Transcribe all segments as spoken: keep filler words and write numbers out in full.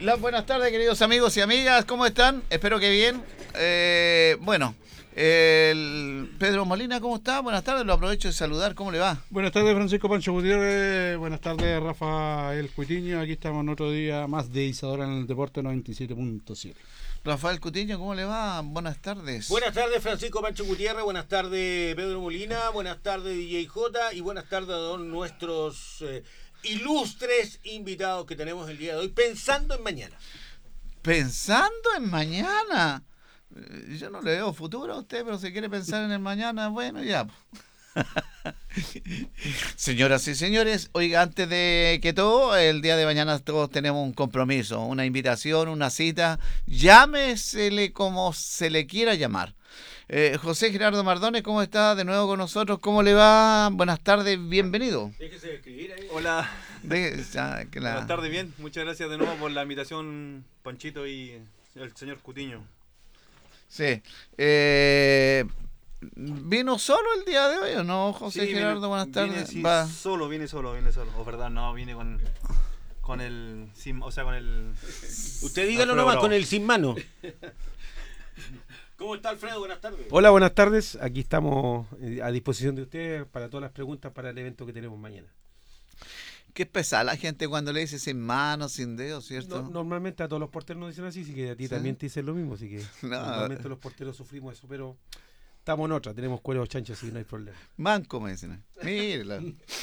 Las buenas tardes, queridos amigos y amigas, ¿cómo están? Espero que bien. Eh, bueno, el Pedro Molina, ¿cómo está? Buenas tardes, lo aprovecho de saludar, ¿cómo le va? Buenas tardes, Francisco Pancho Gutiérrez. Buenas tardes, Rafael Cuitiño. Aquí estamos en otro día más de Isadora en el Deporte noventa y siete punto siete. Rafael Cutiño, ¿cómo le va? Buenas tardes. Buenas tardes, Francisco Pancho Gutiérrez. Buenas tardes, Pedro Molina. Buenas tardes, D J J. Y buenas tardes a nuestros eh, ilustres invitados que tenemos el día de hoy, pensando en mañana. ¿Pensando en mañana? Yo no le veo futuro a usted, pero si quiere pensar en el mañana, bueno, ya. Señoras y señores, oiga, antes de que todo, el día de mañana todos tenemos un compromiso, una invitación, una cita, llámesele como se le quiera llamar. Eh, José Gerardo Mardones, ¿cómo está de nuevo con nosotros? ¿Cómo le va? Buenas tardes, bienvenido. Déjese de escribir ahí. Hola. De, ya, que la... Buenas tardes, bien. Muchas gracias de nuevo por la invitación, Panchito y el señor Cutiño. Sí. Eh, ¿Vino solo el día de hoy o no, José Sí, Gerardo? vine, Buenas tardes. Vine, sí, Va. solo, vine solo, vine solo. O verdad, no, vine con, con el, sin, o sea, con el... Usted dígalo Alfredo nomás Bravo. con el sin mano. ¿Cómo está, Alfredo? Buenas tardes. Hola, buenas tardes. Aquí estamos a disposición de ustedes para todas las preguntas para el evento que tenemos mañana. Qué pesada la gente cuando le dice sin manos, sin dedos, ¿cierto? No, normalmente a todos los porteros nos dicen así, así que a ti ¿Sí? también te dicen lo mismo, así que No. normalmente los porteros sufrimos eso, pero estamos en otra, tenemos cueros chanchos, así que no hay problema. Manco, me dicen. Mírela.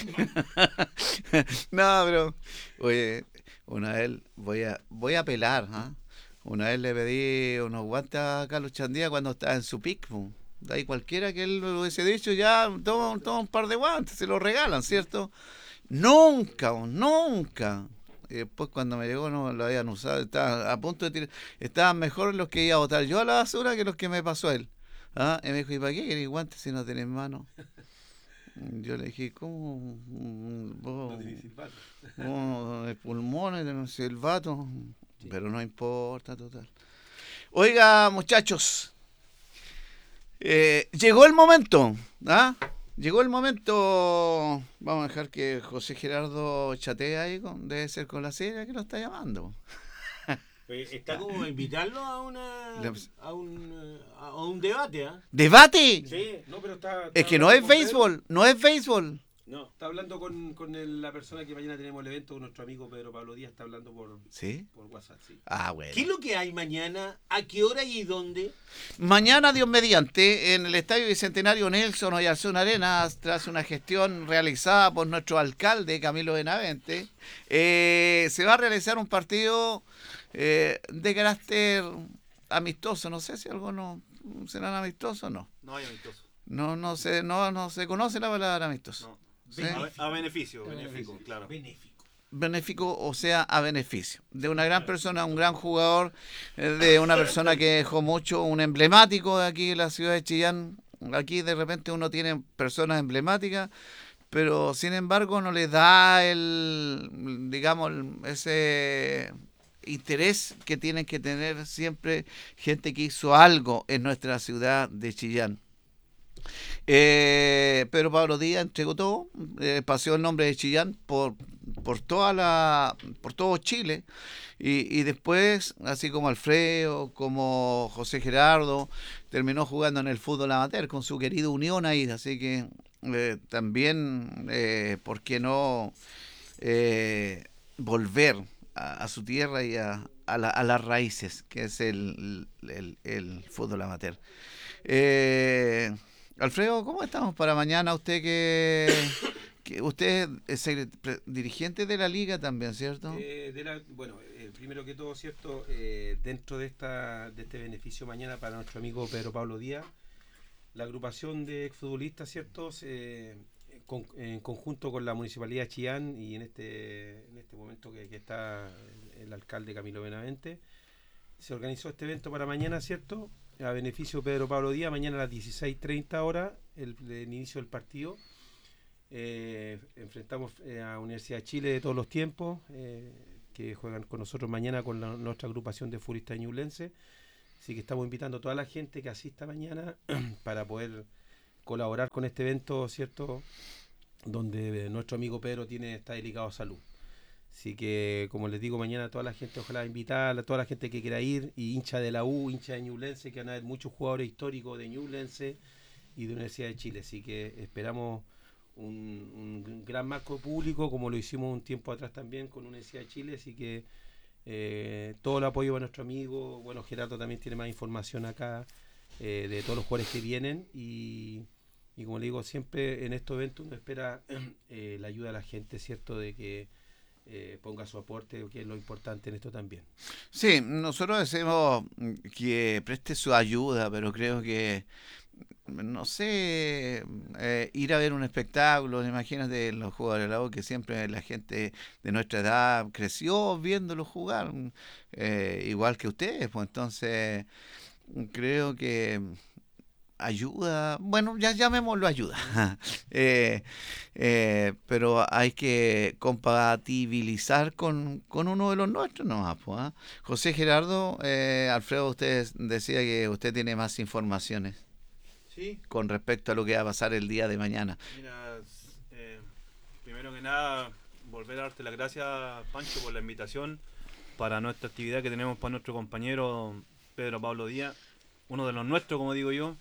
No, pero, oye, una vez voy a, voy a pelar, ¿ah? Una vez le pedí unos guantes a Carlos Chandía cuando estaba en su pick, po. De ahí cualquiera que él lo hubiese dicho, ya toma, toma un par de guantes, se los regalan, ¿cierto? Nunca, nunca. Y después cuando me llegó no lo habían usado, estaba a punto de tirar, estaban mejores los que iba a botar yo a la basura que los que me pasó él. ¿Ah? Y me dijo, ¿y para qué querés guantes si no tenés mano? Yo le dije, ¿cómo? Vos, No tenés silbato. vos de pulmones, de silbato, sí. Pero no importa, total. Oiga, muchachos, eh, llegó el momento, ¿ah? Llegó el momento, vamos a dejar que José Gerardo chatee ahí, con, debe ser con la serie que lo está llamando. Está como invitarlo a una a un, a un debate, ¿ah? ¿eh? ¿Debate? Sí. No, pero está, está Es que no es hablando con béisbol, no es béisbol. Pedro. No, está hablando con, con el- la persona que mañana tenemos el evento, con nuestro amigo Pedro Pablo Díaz, está hablando por, ¿Sí? por WhatsApp, sí. Ah, bueno. ¿Qué es lo que hay mañana? ¿A qué hora y dónde? Mañana, Dios mediante, en el Estadio Bicentenario Nelson Oyarzún Arenas, tras una gestión realizada por nuestro alcalde, Camilo Benavente, eh, se va a realizar un partido eh, de carácter amistoso. No sé si algunos serán amistosos o no. No hay amistoso. No, no se, no, no se conoce la palabra amistoso. No. ¿Sí? A, a beneficio, benéfico, claro. Benéfico. Benéfico, o sea, a beneficio de una gran persona, un gran jugador, eh, de una persona que dejó mucho, un emblemático de aquí en la ciudad de Chillán. Aquí de repente uno tiene personas emblemáticas, pero sin embargo no les da el, digamos, ese interés que tienen que tener siempre gente que hizo algo en nuestra ciudad de Chillán. Eh, Pedro Pablo Díaz entregó todo, eh, paseó el nombre de Chillán por, por toda la, por todo Chile, y, y después, así como Alfredo, como José Gerardo, terminó jugando en el fútbol amateur con su querido Unión ahí, así que eh, también, eh, ¿por qué no eh, volver a, a su tierra y a, a, la, a las raíces, que es el, el, el fútbol amateur? Eh, Alfredo, ¿cómo estamos para mañana? Usted que, que usted es secret- dirigente de la liga también, ¿cierto? Eh, de la, bueno, eh, primero que todo, cierto, eh, dentro de esta de este beneficio mañana para nuestro amigo Pedro Pablo Díaz, la agrupación de exfutbolistas, cierto, eh, con, en conjunto con la municipalidad de Chillán y en este en este momento que, que está el, el alcalde Camilo Benavente, se organizó este evento para mañana, cierto, a beneficio de Pedro Pablo Díaz, mañana a las dieciséis treinta horas, el, el inicio del partido. Eh, enfrentamos eh, a Universidad de Chile de todos los tiempos, eh, que juegan con nosotros mañana con la, nuestra agrupación de futbolistas ñublenses. Así que estamos invitando a toda la gente que asista mañana para poder colaborar con este evento, ¿cierto? Donde nuestro amigo Pedro tiene está delicado de salud. Así que, como les digo, mañana a toda la gente, ojalá invitarla, a toda la gente que quiera ir, y hincha de la U, hincha de Ñublense, que van a haber muchos jugadores históricos de Ñublense y de Universidad de Chile. Así que esperamos un, un gran marco público, como lo hicimos un tiempo atrás también con Universidad de Chile. Así que eh, todo el apoyo a nuestro amigo. Bueno, Gerardo también tiene más información acá eh, de todos los jugadores que vienen. Y, y como le digo, siempre en estos eventos uno espera eh, la ayuda de la gente, ¿cierto? De que Eh, ponga su aporte, que es lo importante en esto también. Sí, nosotros decimos que preste su ayuda, pero creo que, no sé, eh, ir a ver un espectáculo, imagínate los jugadores de la U, que siempre la gente de nuestra edad creció viéndolos jugar, eh, igual que ustedes, pues entonces creo que ayuda, bueno, ya llamémoslo ayuda, eh, eh, pero hay que compatibilizar con, con uno de los nuestros nomás, pues, ¿eh? José Gerardo, eh, Alfredo, usted decía que usted tiene más informaciones Sí, con respecto a lo que va a pasar el día de mañana. mira, eh, primero que nada, volver a darte las gracias, Pancho, por la invitación para nuestra actividad que tenemos para nuestro compañero Pedro Pablo Díaz, uno de los nuestros, como digo yo.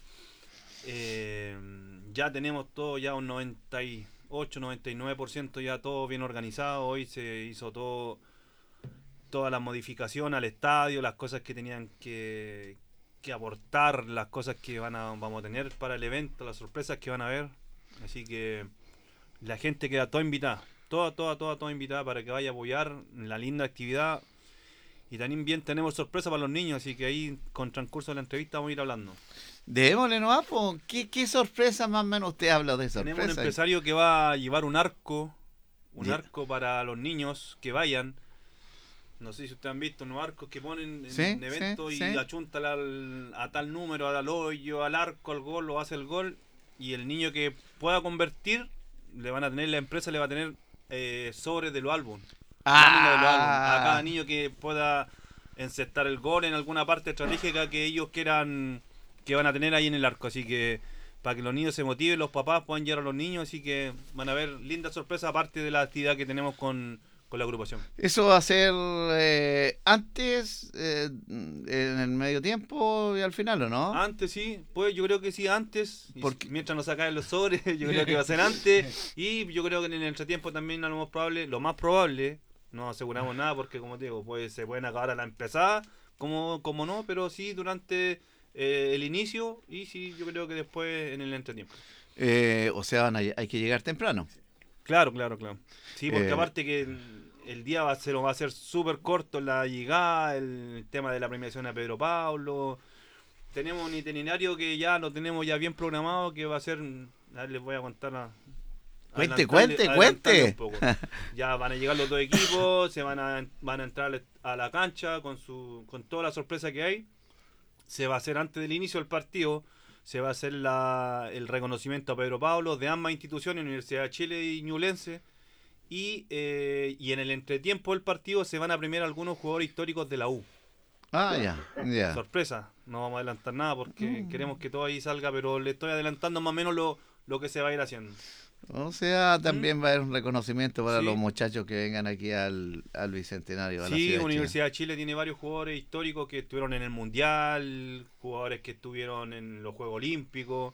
Eh, ya tenemos todo, ya un noventa y ocho, noventa y nueve por ciento ya todo bien organizado. Hoy se hizo todo, toda la modificación al estadio, las cosas que tenían que, que aportar, las cosas que van a, vamos a tener para el evento, las sorpresas que van a haber. Así que la gente queda toda invitada, toda, toda, toda, toda invitada para que vaya a apoyar la linda actividad. Y también bien tenemos sorpresa para los niños, así que ahí con transcurso de la entrevista vamos a ir hablando. Démosle nomás, pues, ¿qué, qué sorpresa más o menos usted habla de sorpresa? Tenemos un empresario que va a llevar un arco, un Yeah. arco para los niños que vayan. No sé si ustedes han visto unos arcos que ponen en, Sí, en eventos sí, y sí. achuntan al, a tal número, al hoyo, al arco, al gol, lo hace el gol. Y el niño que pueda convertir, le van a tener, la empresa le va a tener eh, sobres de los álbumes. Lámina de los álbumes. A cada niño que pueda encestar el gol en alguna parte estratégica que ellos quieran, que van a tener ahí en el arco. Así que para que los niños se motiven, los papás puedan llevar a los niños, así que van a ver lindas sorpresas aparte de la actividad que tenemos con, con la agrupación. Eso va a ser eh, antes, eh, en el medio tiempo y al final, ¿o no? Antes sí, pues yo creo que sí, antes. Y Porque- mientras nos sacan los sobres, yo creo que va a ser antes. Y yo creo que en el entretiempo también a lo más probable, lo más probable, no aseguramos nada porque como te digo, pues se pueden acabar a la empezada, como, como no, pero sí durante eh, el inicio y sí, yo creo que después en el entretiempo. Eh, o sea, van a- hay que llegar temprano. Claro, claro, claro. Sí, porque Eh, aparte que el, el día va a ser va a ser súper corto la llegada, el tema de la premiación a Pedro Pablo. Tenemos un itinerario que ya lo tenemos ya bien programado, que va a ser, a ver, les voy a contar a, Cuente, adelantarle- cuente, adelantarle cuente. un poco. Ya van a llegar los dos equipos, se van a van a entrar a la cancha con su con toda la sorpresa que hay. Se va a hacer antes del inicio del partido, se va a hacer la, el reconocimiento a Pedro Pablo de ambas instituciones, Universidad de Chile y Ñublense. Y, eh, y en el entretiempo del partido se van a premiar algunos jugadores históricos de la U. Ah, ya, ya. Sorpresa, no vamos a adelantar nada porque Mm. queremos que todo ahí salga, pero le estoy adelantando más o menos lo, lo que se va a ir haciendo. O sea, también va a haber un reconocimiento para Sí. los muchachos que vengan aquí al, al Bicentenario. A la Sí, ciudad de Universidad de Chile tiene varios jugadores históricos que estuvieron en el Mundial, jugadores que estuvieron en los Juegos Olímpicos.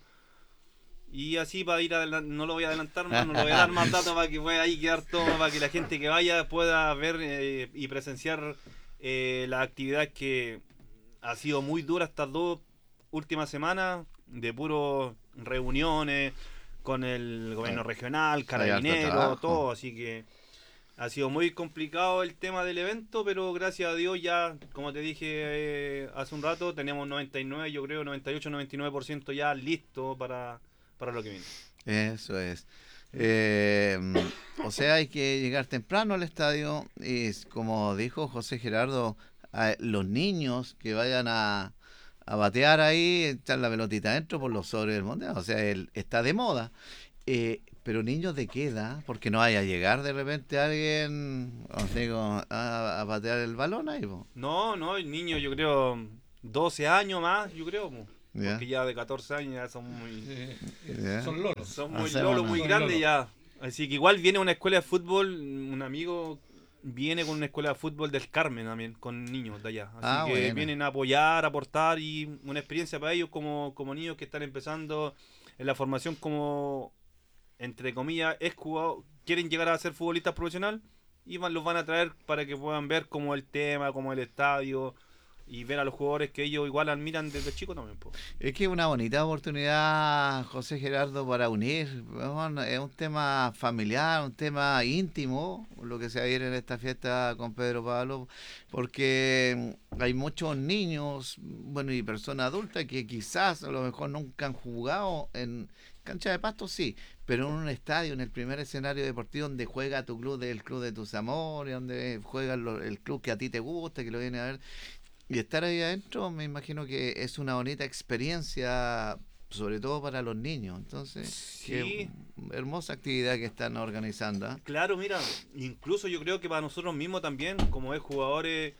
Y así para ir adelan- no lo voy a adelantar más, no le voy a dar más datos para que pueda ahí quedar todo, para que la gente que vaya pueda ver eh, y presenciar eh, la actividad que ha sido muy dura estas dos últimas semanas, de puros reuniones con el gobierno Ah, regional, harto carabineros, trabajo. todo, así que ha sido muy complicado el tema del evento, pero gracias a Dios ya, como te dije eh, hace un rato, tenemos noventa y nueve, yo creo noventa y ocho, noventa y nueve por ciento ya listo para, para lo que viene. Eso es. Eh, o sea, hay que llegar temprano al estadio y, como dijo José Gerardo, a los niños que vayan a, a batear ahí, echar la pelotita adentro por los sobres del mundial. O sea, él está de moda. Eh, pero niños de qué edad, porque no vaya a llegar de repente alguien, os digo, a, a batear el balón ahí, po. No, no, el niño yo creo doce años más, yo creo, po, Ya. porque ya de catorce años ya son muy, Eh, Ya. Son lolos. son muy Hacemos lolos, una- muy Son grandes lolos. ya. Así que igual viene una escuela de fútbol, un amigo viene con una escuela de fútbol del Carmen también, con niños de allá. Así Ah, que bueno. vienen a apoyar, a aportar y una experiencia para ellos como, como niños que están empezando en la formación como, entre comillas, es jugado, quieren llegar a ser futbolistas profesional y van, los van a traer para que puedan ver como el tema, como el estadio y ver a los jugadores que ellos igual admiran desde chicos también. Po. Es que es una bonita oportunidad, José Gerardo, para unir. Bueno, es un tema familiar, un tema íntimo, lo que se viene en esta fiesta con Pedro Pablo, porque hay muchos niños, bueno, y personas adultas que quizás a lo mejor nunca han jugado en cancha de pasto, sí, pero en un estadio, en el primer escenario deportivo donde juega tu club, el club de tus amores, donde juega lo- el club que a ti te gusta, que lo viene a ver. Y estar ahí adentro, me imagino que es una bonita experiencia, sobre todo para los niños. Entonces, Sí. qué hermosa actividad que están organizando. ¿eh? Claro, mira, incluso yo creo que para nosotros mismos también, como es jugadores,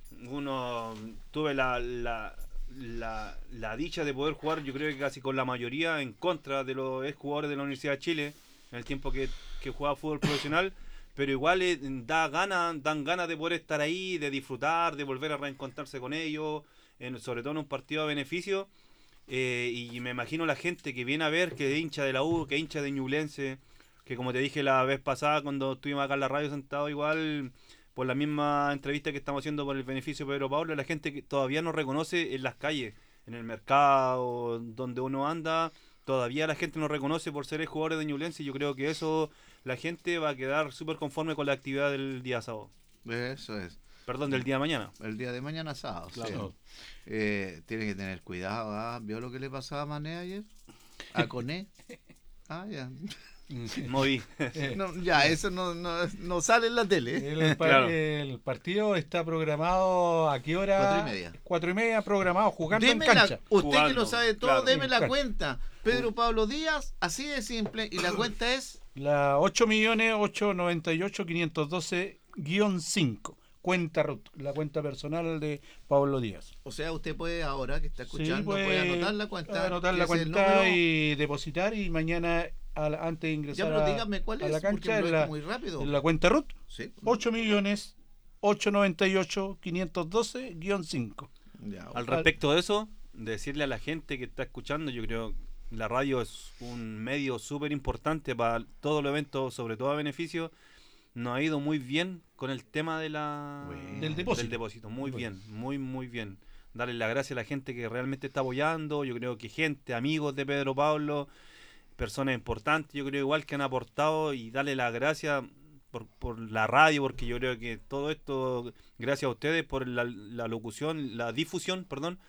uno tuve la, la, la, la dicha de poder jugar, yo creo que casi con la mayoría en contra de los ex jugadores de la Universidad de Chile, en el tiempo que, que jugaba fútbol profesional, pero igual eh, da ganas, dan ganas de poder estar ahí, de disfrutar, de volver a reencontrarse con ellos, en, sobre todo en un partido a beneficio. Eh, y me imagino la gente que viene a ver, que es hincha de la U, que es hincha de Ñublense, que como te dije la vez pasada cuando estuvimos acá en la radio sentado igual por la misma entrevista que estamos haciendo por el beneficio de Pedro Pablo, la gente que todavía nos reconoce en las calles, en el mercado, donde uno anda, todavía la gente nos reconoce por ser jugadores de Ñublense y yo creo que eso la gente va a quedar súper conforme con la actividad del día sábado. Eso es. Perdón, del día de mañana. El día de mañana sábado. Claro. Sí. Eh, tiene que tener cuidado. ¿ah? ¿Vio lo que le pasaba a Mané ayer? ¿A Coné? Ah, ya. Moví. No, ya, eso no, no, no sale en la tele. El, pa- Claro. el partido está programado ¿a qué hora? Cuatro y media. Cuatro y media programado, jugando Deme en la- cancha. usted que Jugando, lo sabe todo, claro. deme la Claro. cuenta. Pedro Pablo Díaz, así de simple. Y la cuenta es... La ocho millones ochocientos noventa y ocho mil quinientos doce guión cinco. Cuenta R U T, la cuenta personal de Pablo Díaz. O sea, usted puede ahora que está escuchando, Sí, puede, puede anotar la cuenta. anotar que la es el cuenta número- y depositar y mañana a la- antes de Ya, ingresar pero a, dígame cuál a es, la porque cancha me lo en dijo la, muy rápido. en la cuenta R U T Sí. ocho millones ochocientos noventa y ocho mil quinientos doce guión cinco. Ya, Al respecto de eso, decirle a la gente que está escuchando, yo creo la radio es un medio súper importante para todos los eventos, sobre todo a beneficio. Nos ha ido muy bien con el tema de la Bueno. Del depósito. Muy Bueno. bien, muy, muy bien. Darle las gracias a la gente que realmente está apoyando. Yo creo que gente, amigos de Pedro Pablo, personas importantes, yo creo igual que han aportado y darle las gracias por, por la radio, porque yo creo que todo esto, gracias a ustedes por la, la locución, la difusión, perdón,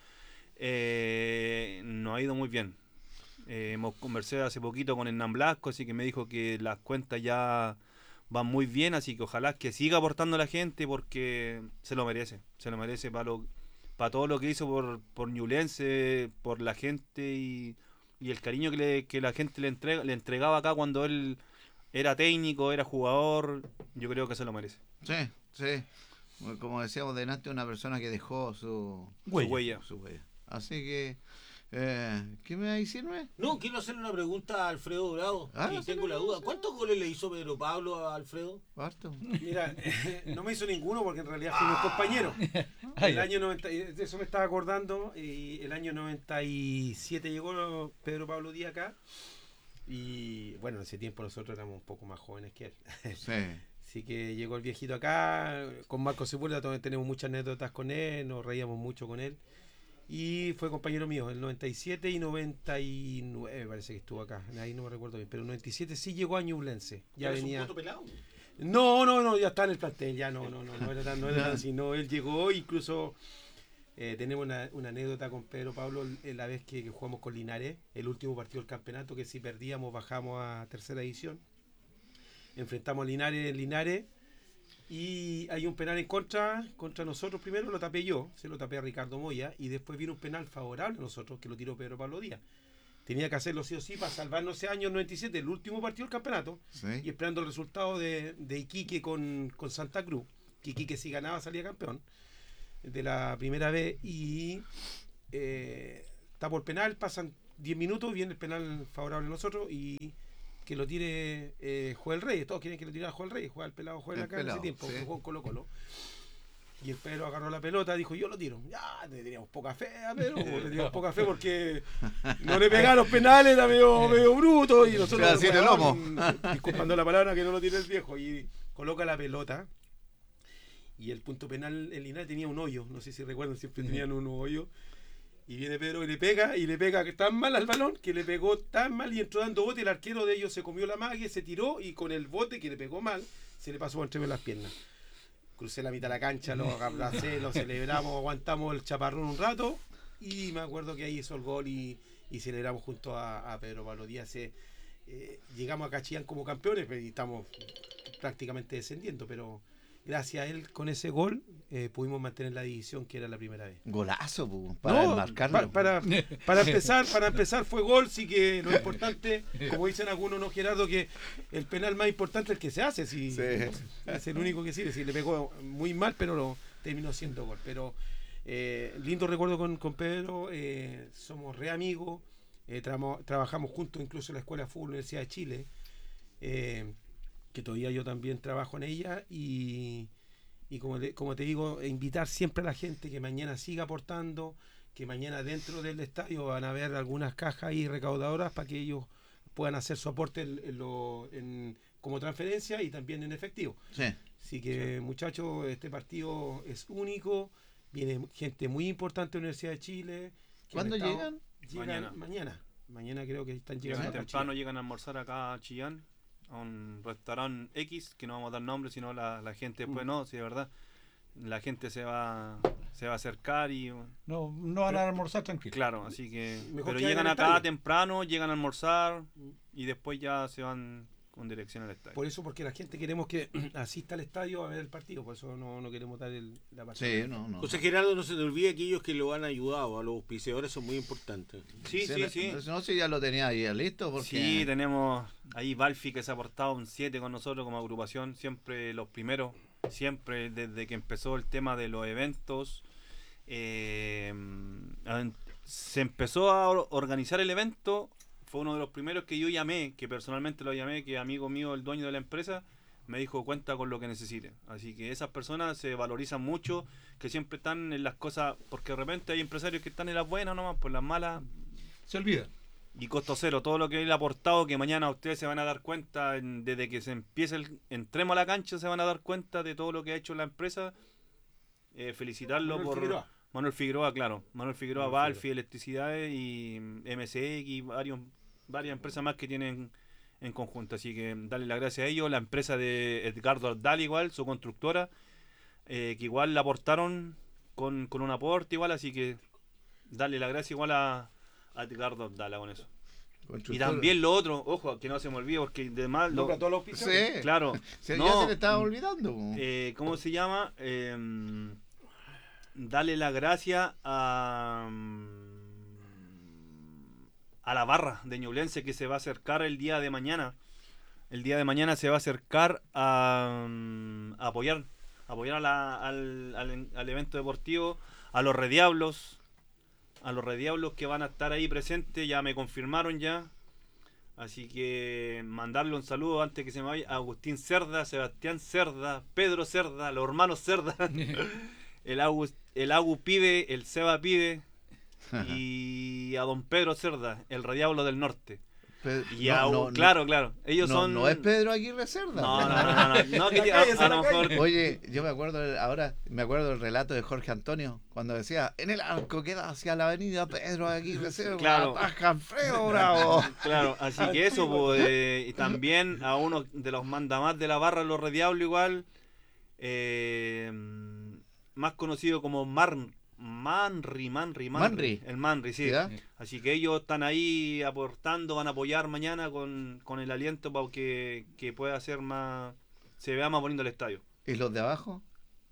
eh, nos ha ido muy bien. Eh, hemos conversado hace poquito con Hernán Blasco, así que me dijo que las cuentas ya van muy bien, así que ojalá que siga aportando a la gente porque se lo merece, se lo merece para lo, para todo lo que hizo por, por Ñublense, por la gente y, y el cariño que, le, que la gente le, entrega, le entregaba acá cuando él era técnico, era jugador, yo creo que se lo merece. Sí, sí. Como decíamos delante, una persona que dejó su Huella. Su huella. su huella. Así que, eh, ¿qué me va a decirme? No, quiero hacerle una pregunta a Alfredo Dorado. Ah, y no, tengo sí, la no, duda. sí. ¿Cuántos goles le hizo Pedro Pablo a Alfredo? Harto. Mira, no me hizo ninguno porque en realidad fuimos compañeros. Ah, El ya. año noventa, de eso me estaba acordando, y el año noventa y siete llegó Pedro Pablo Díaz acá. Y bueno, en ese tiempo nosotros éramos un poco más jóvenes que él. Sí. Así que llegó el viejito acá, con Marco Sepúlveda también tenemos muchas anécdotas con él, nos reíamos mucho con él. Y fue compañero mío, el noventa y siete y noventa y nueve parece que estuvo acá, ahí no me recuerdo bien, pero el noventa y siete sí llegó a Ñublense. Ya ¿Eres venía... un poto pelado? No, no, no, ya está en el plantel, ya no, no, no, no era tan, no era tan así, no, él llegó, incluso eh, tenemos una, una anécdota con Pedro Pablo, eh, la vez que, que jugamos con Linares, el último partido del campeonato, que si perdíamos bajamos a tercera división, enfrentamos a Linares en Linares, y hay un penal en contra, contra nosotros primero, lo tapé yo, se lo tapé a Ricardo Moya, y después vino un penal favorable a nosotros, que lo tiró Pedro Pablo Díaz. Tenía que hacerlo sí o sí para salvarnos ese año noventa y siete, el último partido del campeonato, y Sí. esperando el resultado de, de Iquique con, con Santa Cruz, que Iquique si ganaba salía campeón de la primera vez, y eh, está por penal, pasan diez minutos, viene el penal favorable a nosotros y que lo tire eh, Joel Reyes. Todos quieren que lo tire a Joel Reyes. Juega el pelado Joel El acá en pelado, ese tiempo, sí. jugó en Colo Colo. Y el Pedro agarró la pelota, dijo, yo lo tiro. Ya, le teníamos poca fe a Pedro, le teníamos poca fe porque no le pegaba los penales, era medio, medio bruto. Y nosotros, Pero así en el lomo. disculpando la palabra, que no lo tire el viejo. Y coloca la pelota. Y el punto penal en Linares tenía un hoyo. No sé si recuerdan, siempre tenían un hoyo. Y viene Pedro y le pega, y le pega tan mal al balón, que le pegó tan mal y entró dando bote. El arquero de ellos se comió la magia, se tiró y con el bote que le pegó mal, se le pasó entre las piernas. Crucé la mitad de la cancha, lo abracé, lo celebramos, aguantamos el chaparrón un rato y me acuerdo que ahí hizo el gol y, y celebramos junto a, a Pedro Pablo Díaz. Eh, eh, llegamos a Cachillán como campeones y estamos prácticamente descendiendo, pero gracias a él con ese gol eh, pudimos mantener la división que era la primera vez. Golazo, pu, para No, enmarcarlo. pa- para, para empezar, para empezar fue gol, sí que lo importante, como dicen algunos, no Gerardo, que el penal más importante es el que se hace, si Sí. es el único que sirve, si le pegó muy mal, pero lo terminó siendo gol. Pero eh, lindo recuerdo con, con Pedro, eh, somos re amigos, eh, tramo- trabajamos juntos incluso en la Escuela de Fútbol Universidad de Chile, eh, que todavía yo también trabajo en ella y Y como te, como te digo, invitar siempre a la gente que mañana siga aportando, que mañana dentro del estadio van a haber algunas cajas ahí recaudadoras para que ellos puedan hacer su aporte en, en lo, en, como transferencia y también en efectivo. Sí. Así que, sí, muchachos, este partido es único, viene gente muy importante de la Universidad de Chile. que ¿Cuándo han estado- llegan? Llegan Mañana. mañana. Mañana creo que están Llegan llegando. a temprano, Chile. llegan a almorzar acá a Chillán, a un restaurante X, que no vamos a dar nombre, sino la, la gente después, Mm. no, sí, de verdad. La gente se va se va a acercar y No, no van a almorzar tranquilo. claro, así que Mejor pero que vayan llegan al acá estadio. temprano, llegan a almorzar Mm. y después ya se van con dirección al estadio. Por eso, porque la gente queremos que asista al estadio a ver el partido, por eso no, no queremos dar el, la parte. Sí, no, no. José Gerardo, no se te olvide que aquellos que lo han ayudado, a los auspiciadores, son muy importantes. Sí, sí, sí. No sé si ya lo tenía ahí listo. Porque... Sí, tenemos ahí Balfi que se ha portado un siete con nosotros como agrupación, siempre los primeros, siempre desde que empezó el tema de los eventos. Eh, se empezó a or- organizar el evento, fue uno de los primeros que yo llamé, que personalmente lo llamé, que amigo mío, el dueño de la empresa, me dijo cuenta con lo que necesite. Así que esas personas se valorizan mucho, que siempre están en las cosas, porque de repente hay empresarios que están en las buenas nomás, por las malas. Se olvida. Y costo cero, todo lo que él ha aportado, que mañana ustedes se van a dar cuenta, en- desde que se empiece el, entremos a la cancha, se van a dar cuenta de todo lo que ha hecho la empresa. Eh, felicitarlo Manuel por Figueroa. Manuel Figueroa, claro. Manuel Figueroa, Manuel Balfi, Electricidades y M C X y varios, varias empresas más que tienen en conjunto. Así que darle las gracias a ellos. La empresa de Edgardo Ardal igual, su constructora, eh, que igual la aportaron con, con un aporte igual, así que darle las gracias igual a, a Edgardo Ardal con eso. Y también lo otro, ojo, que no se me olvide, porque además lo, Nombra a todos los auspiciadores. Sí. claro, Se- no, Ya se le estaba olvidando. po. eh, ¿cómo se llama? Eh, dale la gracia a a la barra de Ñublense que se va a acercar el día de mañana. El día de mañana se va a acercar a, a apoyar, apoyar a la- al, al, al evento deportivo, a los Rediablos, a los Rediablos que van a estar ahí presentes, ya me confirmaron ya. Así que mandarle un saludo antes que se me vaya a Agustín Cerda, Sebastián Cerda, Pedro Cerda, los hermanos Cerda, el Agu, el Agu Pibe, el Seba Pibe y a don Pedro Cerda, el Rediablo del Norte. Pe- Y no, a, no, claro, claro, ellos no, son... no es Pedro Aguirre Cerda. No, no, no, no, no, no, que La a, calle, a la lo calle. mejor... Oye, yo me acuerdo el- ahora, me acuerdo del relato de Jorge Antonio, cuando decía, en el arco queda hacia la avenida Pedro Aguirre Cerda, Claro. Pascanfredo Bravo. Claro, así que eso, pues, eh, y también a uno de los mandamás de la barra, los Rediablos igual, eh, más conocido como Mar, Manri, Manri, Manri, Manri. el Manri, sí. ¿Ya? Así que ellos están ahí aportando, van a apoyar mañana con, con el aliento para que, que pueda ser más, se vea más bonito el estadio. ¿Y los de abajo?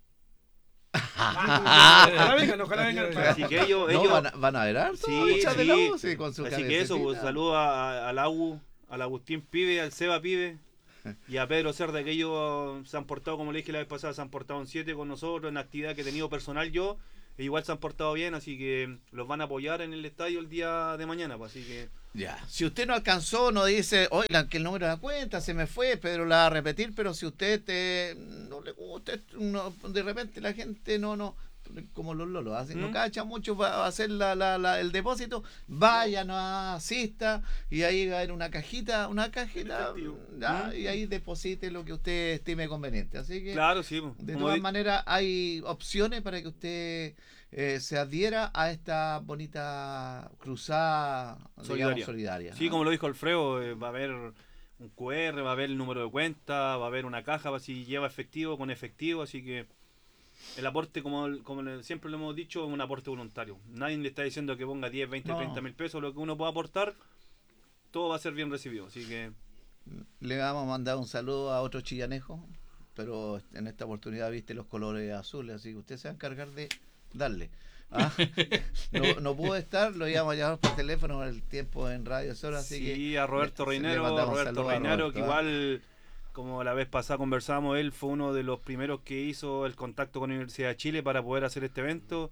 Ojalá vengan, ojalá vengan. Así que ellos, No, ellos van, a- van a ver harto Sí, hinchas de sí. la U, sí, con su así que eso, pues, camiseta. saludo a- a- al Agu, al Agustín Pibe, al Seba Pibe y a Pedro Cerda, que ellos se han portado, como le dije la vez pasada, se han portado en siete con nosotros, en actividad que he tenido personal yo, igual se han portado bien, así que los van a apoyar en el estadio el día de mañana, pues, así que... Ya. Si usted no alcanzó, no dice, oigan, que el número de la cuenta se me fue, Pedro la va a repetir, pero si usted te, no le gusta, no, de repente la gente no, no, como los lolos, hacen, ¿Mm? no cacha mucho para hacer la, la, la, el depósito, vaya, no asista, y ahí va a haber una cajita, una cajita, ya, y ahí deposite lo que usted estime conveniente. Así que, claro, sí, de todas di- maneras, hay opciones para que usted eh, se adhiera a esta bonita cruzada solidaria. Digamos, solidaria, sí, ¿no? como lo dijo Alfredo, eh, va a haber un cu erre, va a haber el número de cuenta, va a haber una caja, si lleva efectivo, con efectivo, así que el aporte, como, como siempre lo hemos dicho, es un aporte voluntario. Nadie le está diciendo que ponga diez, veinte, no. treinta mil pesos, lo que uno pueda aportar, todo va a ser bien recibido, así que... Le vamos a mandar un saludo a otro chillanejo, pero en esta oportunidad viste los colores azules, así que usted se va a encargar de darle. ¿Ah? No, no pudo estar, lo íbamos a llamar por teléfono por el tiempo en Radio Sola, así sí, que... Sí, a Roberto Reinero, Roberto Reinero, que igual, como la vez pasada conversamos, él fue uno de los primeros que hizo el contacto con la Universidad de Chile para poder hacer este evento.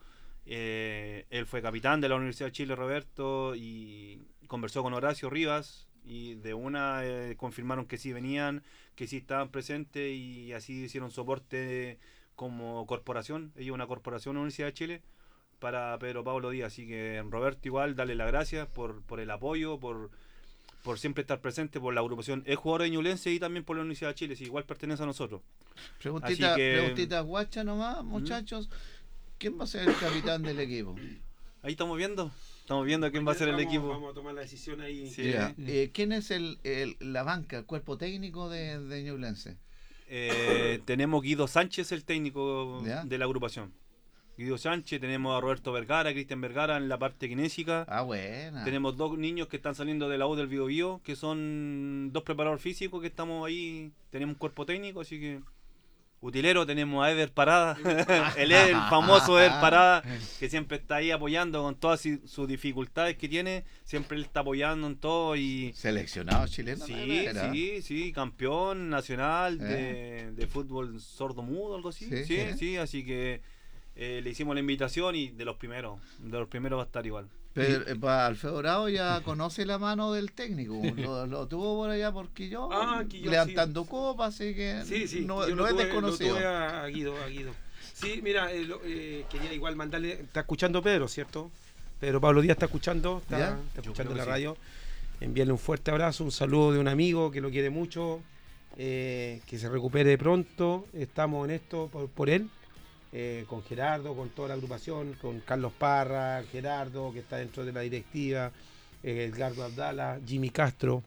Eh, él fue capitán de la Universidad de Chile, Roberto, y conversó con Horacio Rivas, y de una eh, confirmaron que sí venían, que sí estaban presentes, y así hicieron soporte como corporación, ellos una corporación de la Universidad de Chile, para Pedro Pablo Díaz. Así que Roberto, igual, darle las gracias por, por el apoyo, por, por siempre estar presente, por la agrupación. Es jugador de Ñublense y también por la Universidad de Chile, si igual pertenece a nosotros. Preguntita, que, preguntita guacha nomás, muchachos. ¿Quién va a ser el capitán del equipo? Ahí estamos viendo. Estamos viendo quién va a ser el vamos, equipo. Vamos a tomar la decisión ahí. Sí. Yeah. Eh, ¿Quién es el, el la banca, el cuerpo técnico de, de Ñublense? Eh, tenemos Guido Sánchez, el técnico ¿Ya? de la agrupación. Guido Sánchez, tenemos a Roberto Vergara, Cristian Vergara en la parte kinésica. Ah, buena. Tenemos dos niños que están saliendo de la U del Bio Bio, que son dos preparadores físicos que estamos ahí. Tenemos un cuerpo técnico, así que... Utilero, tenemos a Eder Parada, el, Eder, el famoso Eder Parada, que siempre está ahí apoyando con todas sus dificultades que tiene, siempre él está apoyando en todo. Y seleccionado chileno. Sí, sí, sí, campeón nacional eh. de, de fútbol sordo-mudo, algo así. Sí, sí, ¿eh? sí así que eh, le hicimos la invitación y de los primeros, de los primeros va a estar igual. Pero eh, Alfredo Bravo ya conoce la mano del técnico, lo, lo tuvo por allá porque yo, ah, yo levantando sí. copas, así que sí, sí, no, no tuve, es desconocido. Lo tuve a Guido, a Guido. Sí, mira, eh, lo, eh, quería igual mandarle, está escuchando Pedro, ¿cierto? Pedro Pablo Díaz está escuchando, está, está escuchando la radio. Sí. Envíale un fuerte abrazo, un saludo de un amigo que lo quiere mucho, eh, que se recupere pronto, estamos en esto por, por él. Eh, con Gerardo, con toda la agrupación, con Carlos Parra, Gerardo, que está dentro de la directiva, eh, Edgardo Abdala, Jimmy Castro,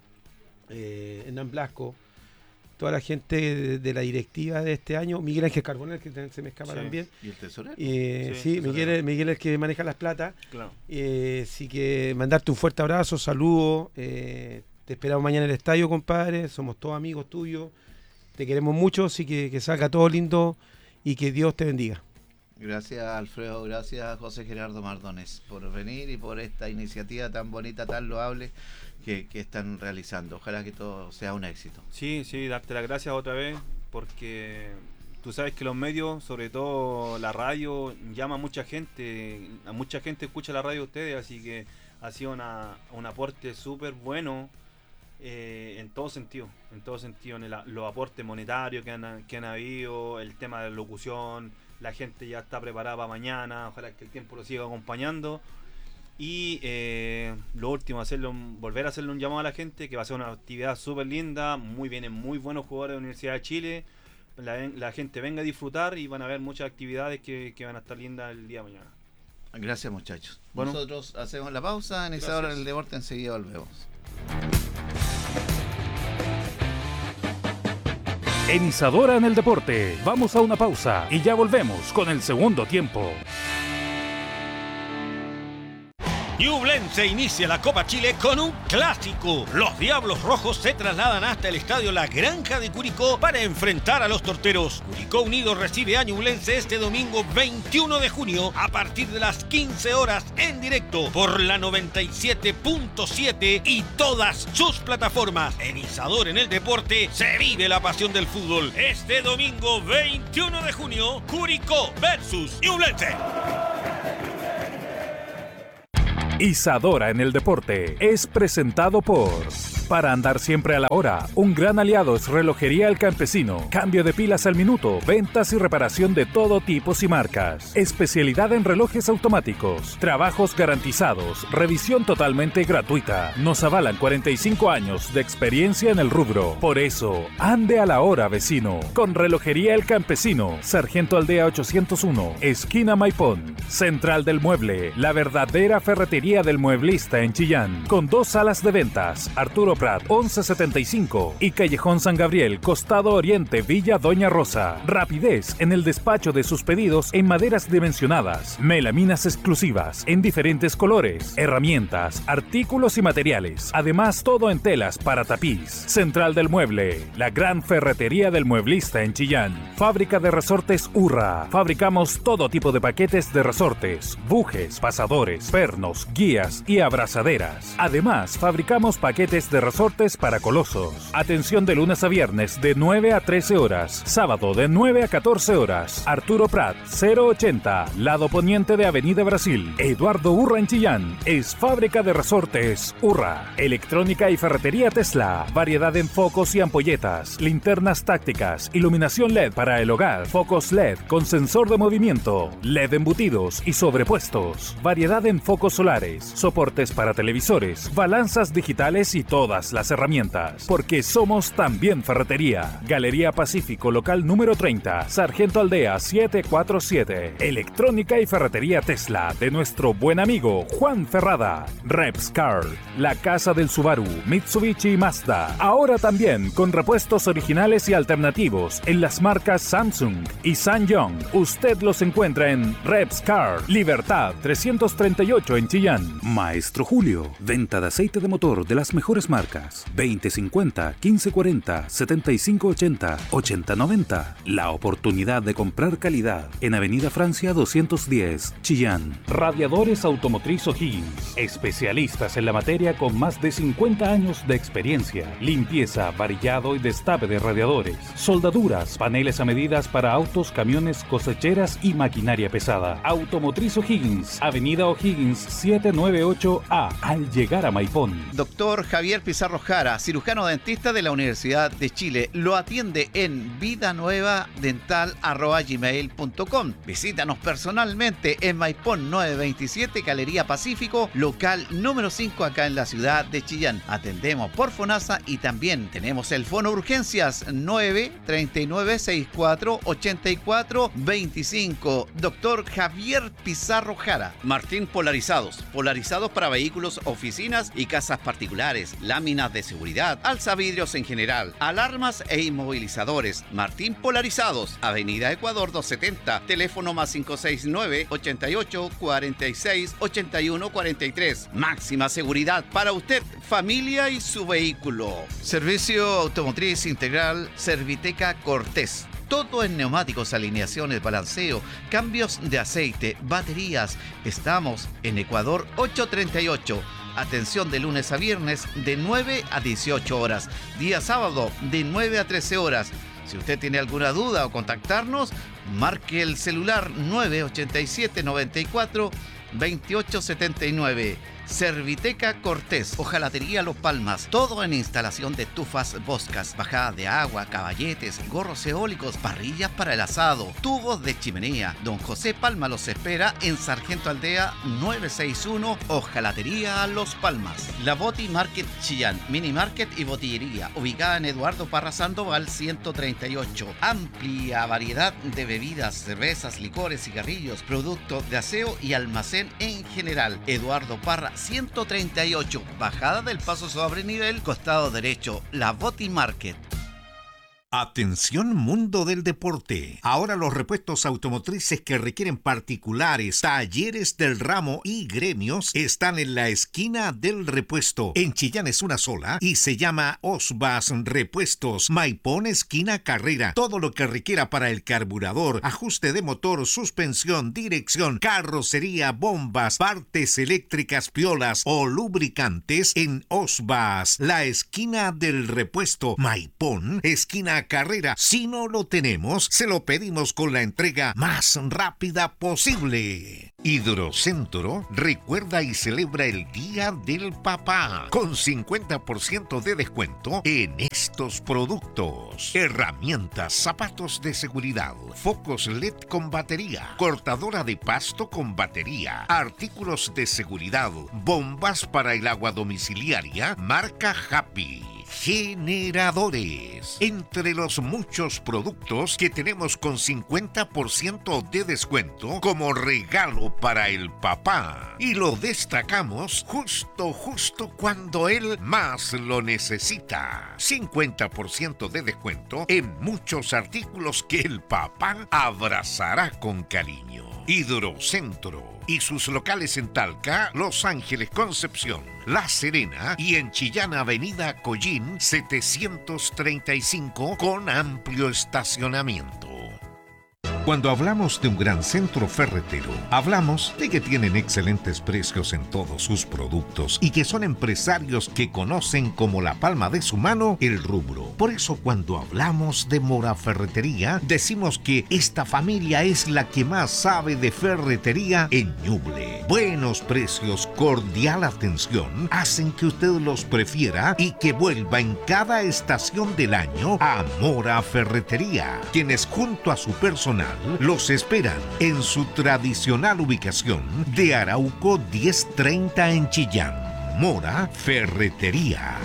eh, Hernán Blasco, toda la gente de, de la directiva de este año, Miguel Ángel Carbonell, que se me escapa sí. también. ¿Y el tesorero? Eh, sí, sí Miguel, Miguel es el que maneja las plata. Claro. Eh, así que mandarte un fuerte abrazo, saludo, eh, te esperamos mañana en el estadio, compadre, somos todos amigos tuyos, te queremos mucho, así que, que salga todo lindo y que Dios te bendiga. Gracias, Alfredo, gracias, José Gerardo Mardones, por venir y por esta iniciativa tan bonita, tan loable que, que están realizando. Ojalá que todo sea un éxito. Sí, sí, darte las gracias otra vez, porque tú sabes que los medios, sobre todo la radio, llama a mucha gente, a mucha gente escucha la radio de ustedes, así que ha sido una, un aporte súper bueno. Eh, en todo sentido, en todo sentido, en el, los aportes monetarios que han, que han habido, el tema de la locución, la gente ya está preparada para mañana, ojalá que el tiempo lo siga acompañando. Y eh, lo último, hacerlo, volver a hacerle un llamado a la gente, que va a ser una actividad súper linda, muy bien, muy buenos jugadores de la Universidad de Chile, la, la gente venga a disfrutar y van a haber muchas actividades que, que van a estar lindas el día de mañana. Gracias, muchachos. Bueno, nosotros hacemos la pausa, en esa hora del deporte enseguida volvemos. En Isadora en el Deporte, vamos a una pausa y ya volvemos con el segundo tiempo. Ñublense inicia la Copa Chile con un clásico. Los Diablos Rojos se trasladan hasta el estadio La Granja de Curicó para enfrentar a los Torteros. Curicó Unido recibe a Ñublense este domingo veintiuno de junio a partir de las quince horas en directo por la noventa y siete punto siete y todas sus plataformas. En Isadora en el Deporte se vive la pasión del fútbol. Este domingo veintiuno de junio, Curicó versus Ñublense. Isadora en el deporte es presentado por... Para andar siempre a la hora, un gran aliado es Relojería El Campesino. Cambio de pilas al minuto, ventas y reparación de todo tipo y marcas. Especialidad en relojes automáticos, trabajos garantizados, revisión totalmente gratuita. Nos avalan cuarenta y cinco años de experiencia en el rubro. Por eso, ande a la hora, vecino. Con Relojería El Campesino, Sargento Aldea ochocientos uno, esquina Maipón. Central del Mueble, la verdadera ferretería del mueblista en Chillán. Con dos salas de ventas, Arturo Prat once setenta y cinco y Callejón San Gabriel, Costado Oriente, Villa Doña Rosa. Rapidez en el despacho de sus pedidos en maderas dimensionadas, melaminas exclusivas en diferentes colores, herramientas, artículos y materiales. Además, todo en telas para tapiz. Central del Mueble, la gran ferretería del mueblista en Chillán. Fábrica de resortes Urra. Fabricamos todo tipo de paquetes de resortes, bujes, pasadores, pernos, guías y abrazaderas. Además, fabricamos paquetes de resortes para colosos. Atención de lunes a viernes de nueve a trece horas. Sábado de nueve a catorce horas. Arturo Prat, cero ochenta, lado poniente de Avenida Brasil. Eduardo Urra en Chillán. Es fábrica de resortes Urra. Electrónica y ferretería Tesla. Variedad en focos y ampolletas. Linternas tácticas. Iluminación L E D para el hogar. Focos L E D con sensor de movimiento. L E D embutidos y sobrepuestos. Variedad en focos solares. Soportes para televisores. Balanzas digitales y todas las herramientas, porque somos también ferretería. Galería Pacífico, local número treinta, Sargento Aldea setecientos cuarenta y siete. Electrónica y ferretería Tesla de nuestro buen amigo Juan Ferrada. Reps Car, la casa del Subaru, Mitsubishi y Mazda. Ahora también con repuestos originales y alternativos en las marcas Samsung y Sanyong. Usted los encuentra en Reps Car, Libertad trescientos treinta y ocho en Chillán. Maestro Julio, venta de aceite de motor de las mejores marcas. veinte cincuenta, quince cuarenta, setenta y cinco ochenta, ochenta noventa. La oportunidad de comprar calidad en Avenida Francia doscientos diez, Chillán. Radiadores Automotriz O'Higgins. Especialistas en la materia con más de cincuenta años de experiencia. Limpieza, varillado y destape de radiadores. Soldaduras, paneles a medidas para autos, camiones, cosecheras y maquinaria pesada. Automotriz O'Higgins. Avenida O'Higgins setecientos noventa y ocho A. Al llegar a Maipón. Doctor Javier Pizarro Jara, cirujano dentista de la Universidad de Chile, lo atiende en vidanuevadental arroba gmail punto com. Visítanos personalmente en Maipón novecientos veintisiete, Galería Pacífico, local número cinco, acá en la ciudad de Chillán. Atendemos por FONASA y también tenemos el Fono Urgencias nueve treinta y nueve sesenta y cuatro ochenta y cuatro veinticinco. Doctor Javier Pizarro Jara. Martín Polarizados, polarizados para vehículos, oficinas y casas particulares. Láminas de seguridad, alzavidrios en general, alarmas e inmovilizadores. Martín Polarizados, Avenida Ecuador doscientos setenta, teléfono más cinco seis nueve, ochenta y ocho, cuarenta y seis, ochenta y uno cuarenta y tres. Máxima seguridad para usted, familia y su vehículo. Servicio Automotriz Integral Serviteca Cortés. Todo en neumáticos, alineaciones, balanceo, cambios de aceite, baterías. Estamos en Ecuador ochocientos treinta y ocho. Atención de lunes a viernes de nueve a dieciocho horas. Día sábado de nueve a trece horas. Si usted tiene alguna duda o contactarnos, marque el celular nueve ochenta y siete, noventa y cuatro, veintiocho setenta y nueve. Serviteca Cortés, hojalatería Los Palmas, todo en instalación de estufas Boscas, bajada de agua, caballetes, gorros eólicos, parrillas para el asado, tubos de chimenea. Don José Palma los espera en Sargento Aldea novecientos sesenta y uno, hojalatería Los Palmas. La Boti Market Chillán, mini market y botillería, ubicada en Eduardo Parra Sandoval ciento treinta y ocho. Amplia variedad de bebidas, cervezas, licores, cigarrillos, productos de aseo y almacén en general. Eduardo Parra ciento treinta y ocho, bajada del paso sobre nivel, costado derecho, la Boti Market. Atención mundo del deporte. Ahora los repuestos automotrices que requieren particulares, talleres del ramo y gremios están en la esquina del repuesto. En Chillán es una sola y se llama Osbas Repuestos. Maipón esquina Carrera. Todo lo que requiera para el carburador, ajuste de motor, suspensión, dirección, carrocería, bombas, partes eléctricas, piolas o lubricantes en Osbas. La esquina del repuesto. Maipón esquina Carrera. Si no lo tenemos, se lo pedimos con la entrega más rápida posible. Hidrocentro recuerda y celebra el Día del Papá con cincuenta por ciento de descuento en estos productos: herramientas, zapatos de seguridad, focos L E D con batería, cortadora de pasto con batería, artículos de seguridad, bombas para el agua domiciliaria marca Happy, generadores, entre los muchos productos que tenemos con cincuenta por ciento de descuento como regalo para el papá. Y lo destacamos justo, justo cuando él más lo necesita. cincuenta por ciento de descuento en muchos artículos que el papá abrazará con cariño. Hidrocentro y sus locales en Talca, Los Ángeles, Concepción, La Serena y en Chillán, Avenida Collín setecientos treinta y cinco, con amplio estacionamiento. Cuando hablamos de un gran centro ferretero, hablamos de que tienen excelentes precios en todos sus productos y que son empresarios que conocen como la palma de su mano el rubro. Por eso cuando hablamos de Mora Ferretería, decimos que esta familia es la que más sabe de ferretería en Ñuble. Buenos precios, cordial atención, hacen que usted los prefiera y que vuelva en cada estación del año a Mora Ferretería, quienes junto a su personal los esperan en su tradicional ubicación de Arauco diez treinta en Chillán. Mora Ferretería.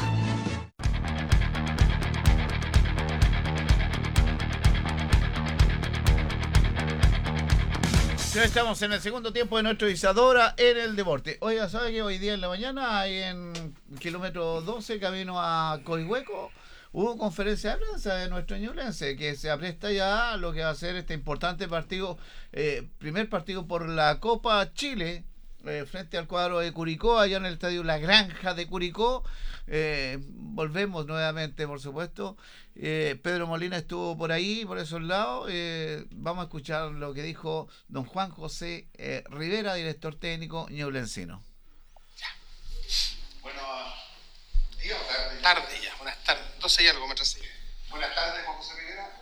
Ya estamos en el segundo tiempo de nuestro Isadora en el deporte. Oiga, ¿sabe que hoy día en la mañana hay en kilómetro doce, camino a Corihueco, hubo conferencia de prensa de nuestro ñublense que se apresta ya a lo que va a ser este importante partido, eh, primer partido por la Copa Chile, eh, frente al cuadro de Curicó, allá en el estadio La Granja de Curicó. Eh, volvemos nuevamente, por supuesto. Eh, Pedro Molina estuvo por ahí, por esos lados. Eh, vamos a escuchar lo que dijo don Juan José eh, Rivera, director técnico ñublencino. Bueno, día o tarde. Tarde ya, buenas tardes. doce y algo me trasé. Buenas tardes, Juan José Rivera.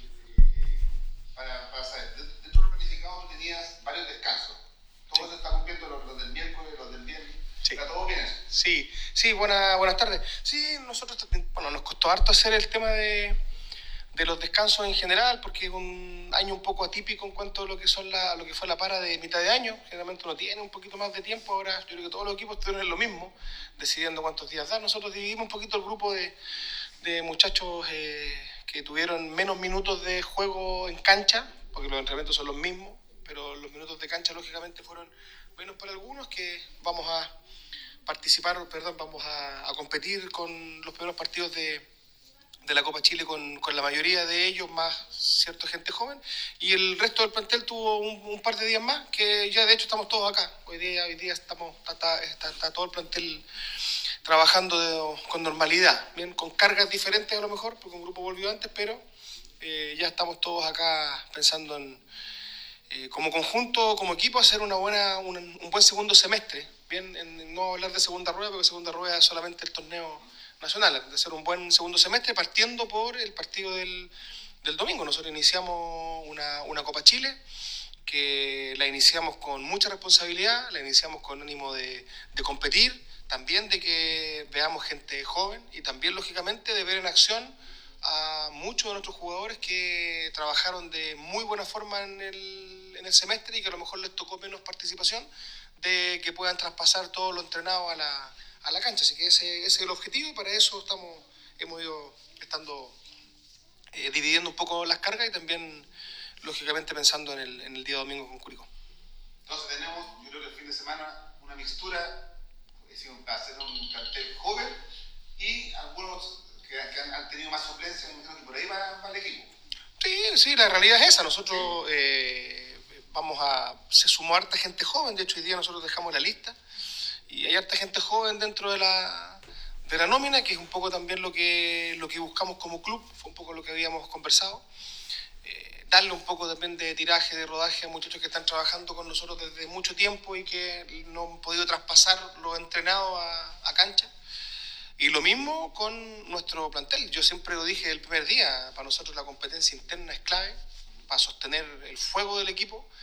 Para, para saber, dentro del planificado tú tenías varios descansos. Todo se está cumpliendo, los, los del miércoles, los del viernes. Sí. ¿Está todo bien eso? Sí, sí, buena, buenas tardes. Sí, nosotros, bueno, nos costó harto hacer el tema de, de los descansos en general, porque es un año un poco atípico en cuanto a lo que son la, lo que fue la para de mitad de año. Generalmente uno tiene un poquito más de tiempo. Ahora yo creo que todos los equipos tienen lo mismo, decidiendo cuántos días dar. Nosotros dividimos un poquito el grupo de, de muchachos eh, que tuvieron menos minutos de juego en cancha, porque los entrenamientos son los mismos, pero los minutos de cancha lógicamente fueron menos para algunos, que vamos a participar, perdón, vamos a, a competir con los primeros partidos de, de la Copa Chile con, con la mayoría de ellos, más cierta gente joven, y el resto del plantel tuvo un, un par de días más, que ya de hecho estamos todos acá. Hoy día, hoy día estamos, está, está, está todo el plantel trabajando de, con normalidad, bien, con cargas diferentes a lo mejor, porque un grupo volvió antes, pero eh, ya estamos todos acá pensando en, eh, como conjunto, como equipo, hacer una buena, un, un buen segundo semestre. Bien, en no hablar de segunda rueda, porque segunda rueda es solamente el torneo nacional, de hacer un buen segundo semestre partiendo por el partido del, del domingo. Nosotros iniciamos una, una Copa Chile, que la iniciamos con mucha responsabilidad, la iniciamos con ánimo de, de competir, también de que veamos gente joven y también, lógicamente, de ver en acción a muchos de nuestros jugadores que trabajaron de muy buena forma en el, en el semestre y que a lo mejor les tocó menos participación, de que puedan traspasar todo lo entrenado a la, a la cancha. Así que ese, ese es el objetivo y para eso estamos, hemos ido estando eh, dividiendo un poco las cargas y también, lógicamente, pensando en el, en el día domingo con Curicó. Entonces tenemos, yo creo que el fin de semana, una mixtura, para hacer un plantel joven y algunos que, que han, han tenido más suplencia, me imagino que por ahí va, va el equipo. Sí, sí, la realidad es esa. Nosotros sí. eh, vamos a... Se sumó harta gente joven, de hecho hoy día nosotros dejamos la lista y hay harta gente joven dentro de la, de la nómina, que es un poco también lo que, lo que buscamos como club, fue un poco lo que habíamos conversado. Eh, darle un poco también de tiraje, de rodaje a muchachos que están trabajando con nosotros desde mucho tiempo y que no han podido traspasar lo entrenado a, a cancha. Y lo mismo con nuestro plantel. Yo siempre lo dije el primer día, para nosotros la competencia interna es clave para sostener el fuego del equipo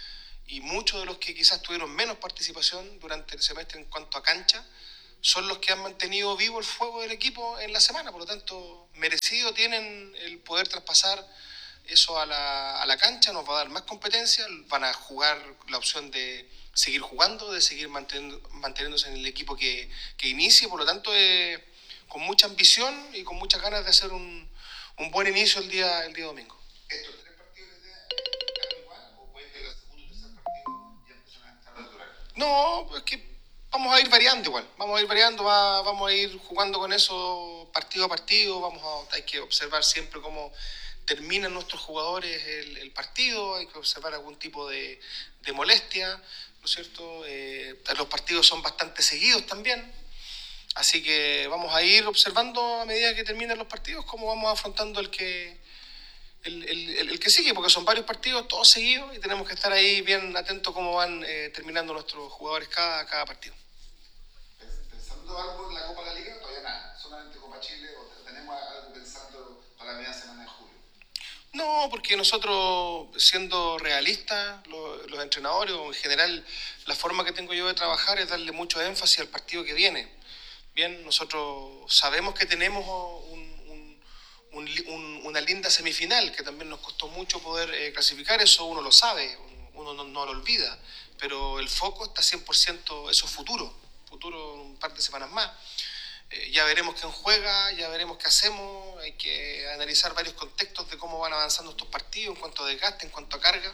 y muchos de los que quizás tuvieron menos participación durante el semestre en cuanto a cancha, son los que han mantenido vivo el fuego del equipo en la semana. Por lo tanto, merecido tienen el poder traspasar eso a la, a la cancha, nos va a dar más competencia, van a jugar la opción de seguir jugando, de seguir manteniendo, manteniéndose en el equipo que, que inicie. Por lo tanto, eh, con mucha ambición y con muchas ganas de hacer un, un buen inicio el día, el día domingo. ¿Estos tres partidos les dan igual o puede que el segundo y tercer partido ya empiezan a estar natural? No, es que vamos a ir variando igual, vamos a ir variando, va, vamos a ir jugando con eso partido a partido, vamos a, hay que observar siempre cómo terminan nuestros jugadores el, el partido, hay que observar algún tipo de, de molestia, ¿no es cierto? Eh, los partidos son bastante seguidos también, así que vamos a ir observando a medida que terminan los partidos cómo vamos afrontando el que, el, el, el, el que sigue, porque son varios partidos, todos seguidos, y tenemos que estar ahí bien atentos cómo van eh, terminando nuestros jugadores cada, cada partido. ¿Pensando algo en la Copa de la Liga? Todavía nada, solamente Copa Chile, o tenemos algo pensando para la media semana de julio. No, porque nosotros, siendo realistas, los, los entrenadores, o en general, la forma que tengo yo de trabajar es darle mucho énfasis al partido que viene. Bien, nosotros sabemos que tenemos un, un, un, un, una linda semifinal, que también nos costó mucho poder eh, clasificar, eso uno lo sabe, uno no, no lo olvida, pero el foco está cien por ciento, eso es futuro, futuro un par de semanas más. Eh, ya veremos quién juega, ya veremos qué hacemos, hay que analizar varios contextos de cómo van avanzando estos partidos en cuanto a desgaste, en cuanto a carga.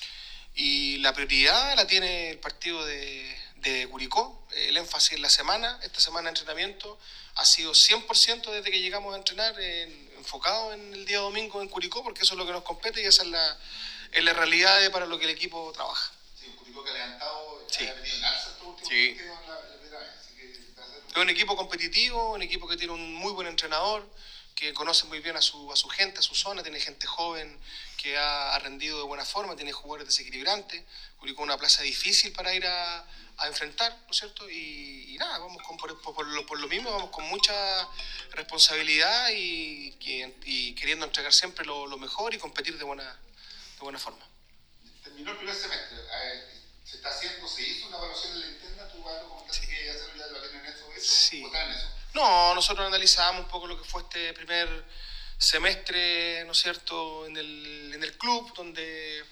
Y la prioridad la tiene el partido de, de Curicó, el énfasis en la semana, esta semana de entrenamiento ha sido cien por ciento desde que llegamos a entrenar, en, enfocado en el día domingo en Curicó, porque eso es lo que nos compete y esa es la, es la realidad de para lo que el equipo trabaja. Sí, un Curicó que ha levantado, sí. ha venido en alza estos últimos sí. partidos en la, la primera vez. Así que es un equipo competitivo, un equipo que tiene un muy buen entrenador, que conoce muy bien a su, a su gente, a su zona, tiene gente joven que ha, ha rendido de buena forma, tiene jugadores desequilibrantes, Curicó una plaza difícil para ir a, a enfrentar, ¿no es cierto? Y, y nada, vamos con, por, por, lo, por lo mismo, vamos con mucha responsabilidad y, y, y queriendo entregar siempre lo, lo mejor y competir de buena, de buena forma. Terminó el primer semestre, eh, se está haciendo, se hizo una evaluación en la interna, tú algo comentaste sí. que hacerlo ya lo tienen eso, eso sí. ¿o están en eso? No, nosotros analizamos un poco lo que fue este primer semestre, ¿no es cierto?, en el, en el club, donde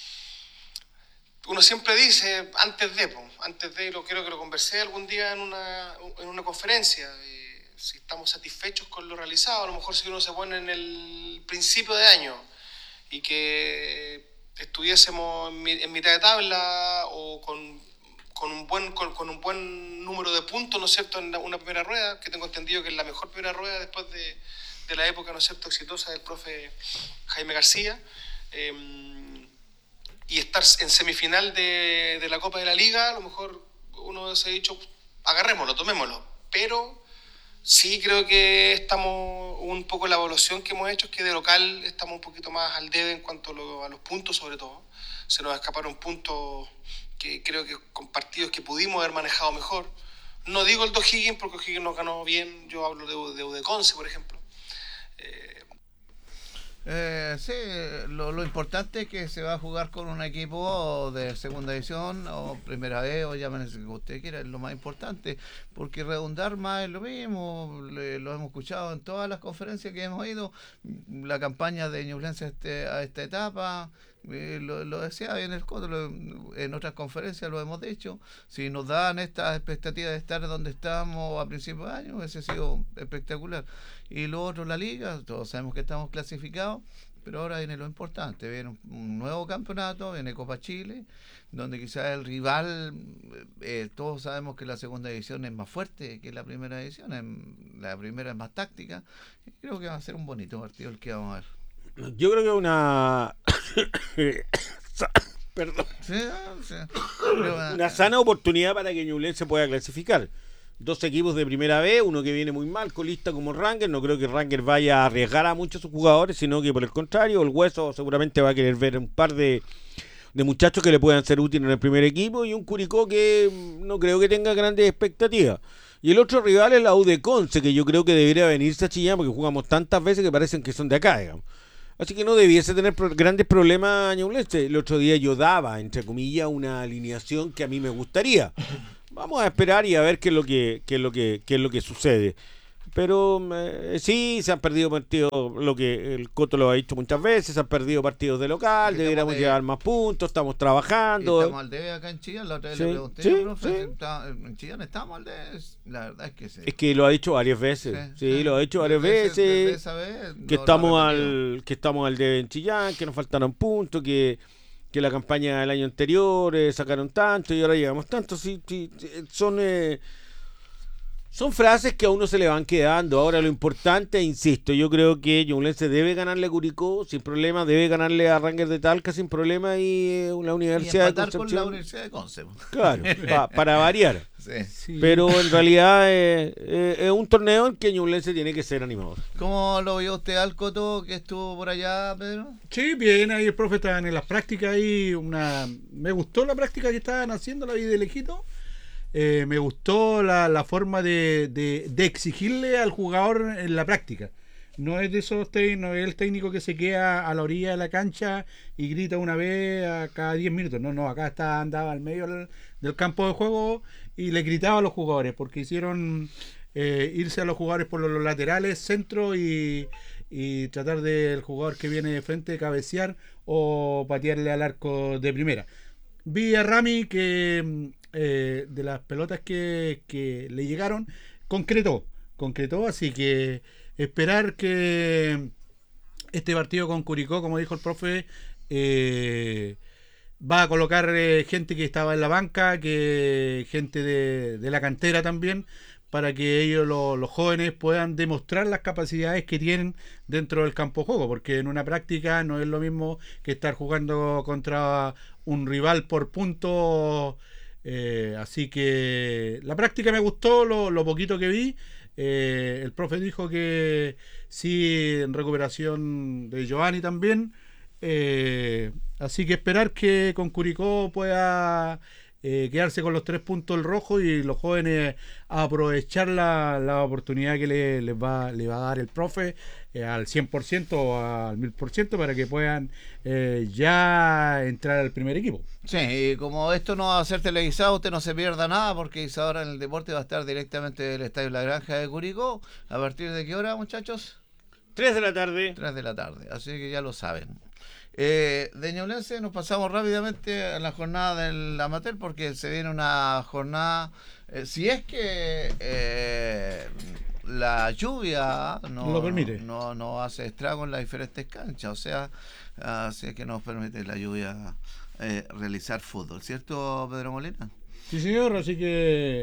uno siempre dice, antes de, antes de, lo creo que lo conversé algún día en una, en una conferencia, eh, si estamos satisfechos con lo realizado, a lo mejor si uno se pone en el principio de año y que estuviésemos en, en mitad de tabla o con... Con un, buen, con, con un buen número de puntos, ¿no es cierto?, en una primera rueda, que tengo entendido que es la mejor primera rueda después de, de la época, ¿no es cierto?, exitosa del profe Jaime García, eh, y estar en semifinal de, de la Copa de la Liga, a lo mejor uno se ha dicho, agarrémoslo, tomémoslo, pero sí creo que estamos, un poco la evaluación que hemos hecho es que de local estamos un poquito más al debe en cuanto a, lo, a los puntos, sobre todo, se nos escaparon puntos que creo que con partidos que pudimos haber manejado mejor. No digo el de O'Higgins porque O'Higgins nos ganó bien, yo hablo de, de Udeconce, por ejemplo. Eh... Eh, sí, lo, lo importante es que se va a jugar con un equipo de segunda división o primera vez, o llámense como usted quiera, es lo más importante, porque redundar más es lo mismo, le, lo hemos escuchado en todas las conferencias que hemos ido, la campaña de Ñublense a, este, a esta etapa. Eh, lo, lo decía bien el Coto, lo, en otras conferencias lo hemos dicho, si nos dan estas expectativas de estar donde estamos a principios de año, hubiese sido espectacular. Y lo otro, la liga, todos sabemos que estamos clasificados, pero ahora viene lo importante, viene un, un nuevo campeonato, viene Copa Chile, donde quizás el rival, eh, todos sabemos que la segunda división es más fuerte que la primera división, es, la primera es más táctica, y creo que va a ser un bonito partido el que vamos a ver. Yo creo que una perdón sí, sí. una sana oportunidad para que Ñublense pueda clasificar. Dos equipos de primera vez, uno que viene muy mal, colista como Rangers. No creo que Rangers vaya a arriesgar a muchos sus jugadores, sino que por el contrario, el Hueso seguramente va a querer ver un par de, de muchachos que le puedan ser útiles en el primer equipo, y un Curicó que no creo que tenga grandes expectativas. Y el otro rival es la Udeconce, que yo creo que debería venirse a Chillán porque jugamos tantas veces que parecen que son de acá, digamos. Así que no debiese tener pro- grandes problemas Ñublense. El otro día yo daba, entre comillas, una alineación que a mí me gustaría. Vamos a esperar y a ver qué es lo que, qué es lo que, qué es lo que sucede. Pero eh, sí, se han perdido partidos, lo que el Coto lo ha dicho muchas veces, se han perdido partidos de local, deberíamos de... llevar más puntos, estamos trabajando. Estamos al debe acá en Chillán, la otra vez Sí, le pregunté, sí, profe, sí. está- en Chillán estamos al debe, la verdad es que sí. Es que lo ha dicho varias veces, sí, sí. lo ha dicho varias Desde ese- desde veces, esa vez que lo- lo estamos ha repetido. al que estamos al debe en Chillán, que nos faltaron puntos, que, que la campaña del año anterior eh, sacaron tanto y ahora llegamos tanto, sí, sí, sí, son eh, son frases que a uno se le van quedando. Ahora lo importante, insisto, yo creo que Ñublense debe ganarle a Curicó sin problema, debe ganarle a Rangers de Talca sin problema y eh, la Y Universidad de empatar con la Concepción. Universidad de Conce. Claro, pa- para variar. Sí. Sí. Pero en realidad eh, eh, es un torneo en que Ñublense tiene que ser animador. ¿Cómo lo vio usted al Coto que estuvo por allá, Pedro? Sí, bien, ahí el profe estaban en las prácticas ahí, una me gustó la práctica que estaban haciendo, la vi de lejito. Eh, me gustó la, la forma de, de, de exigirle al jugador en la práctica. No es de esos te- no es el técnico que se queda a la orilla de la cancha y grita una vez a cada diez minutos. No, no, acá está, andaba al medio del, del campo de juego y le gritaba a los jugadores porque hicieron eh, irse a los jugadores por los laterales, centro y, y tratar del jugador que viene de frente cabecear o patearle al arco de primera. Vi a Rami que eh, de las pelotas que, que le llegaron, concretó, concretó, así que esperar que este partido con Curicó, como dijo el profe, eh, va a colocar eh, gente que estaba en la banca, que gente de, de la cantera también, para que ellos, lo- los jóvenes, puedan demostrar las capacidades que tienen dentro del campo de juego, porque en una práctica no es lo mismo que estar jugando contra un rival por puntos. Eh, así que la práctica me gustó, lo, lo poquito que vi. Eh, el profe dijo que sí, en recuperación de Giovanni también. Eh, así que esperar que con Curicó pueda eh, quedarse con los tres puntos el rojo y los jóvenes aprovechar la, la oportunidad que le, les va, le va a dar el profe eh, al cien por ciento o al mil por ciento para que puedan eh, ya entrar al primer equipo. Sí, y como esto no va a ser televisado, usted no se pierda nada porque Isadora en el Deporte va a estar directamente del Estadio La Granja de Curicó. ¿A partir de qué hora, muchachos? Tres de la tarde. Tres de la tarde, así que ya lo saben. Eh, de Ñublense nos pasamos rápidamente a la jornada del amateur porque se viene una jornada, eh, si es que eh, la lluvia no, Lo permite. no, no hace estrago en las diferentes canchas, o sea, así es que nos permite la lluvia eh, realizar fútbol, ¿cierto, Pedro Molina? Sí, señor, así que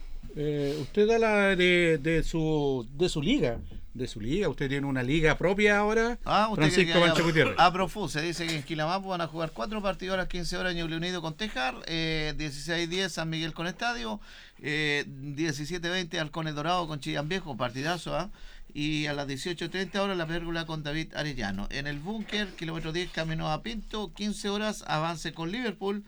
eh, usted habla de, de su de su liga, de su liga, usted tiene una liga propia ahora, Ah, usted Francisco cree que Pancho haya- Gutiérrez. A Profuse dice que en Quilamapo van a jugar cuatro partidos a las quince horas Ñuble Unido con Tejar, eh, dieciséis diez San Miguel con Estadio, eh, diecisiete veinte Halcones Dorado con Chillán Viejo, partidazo, ¿ah? Y a las dieciocho treinta horas la pérgola con David Arellano. En el búnker, kilómetro diez camino a Pinto, quince horas avance con Liverpool.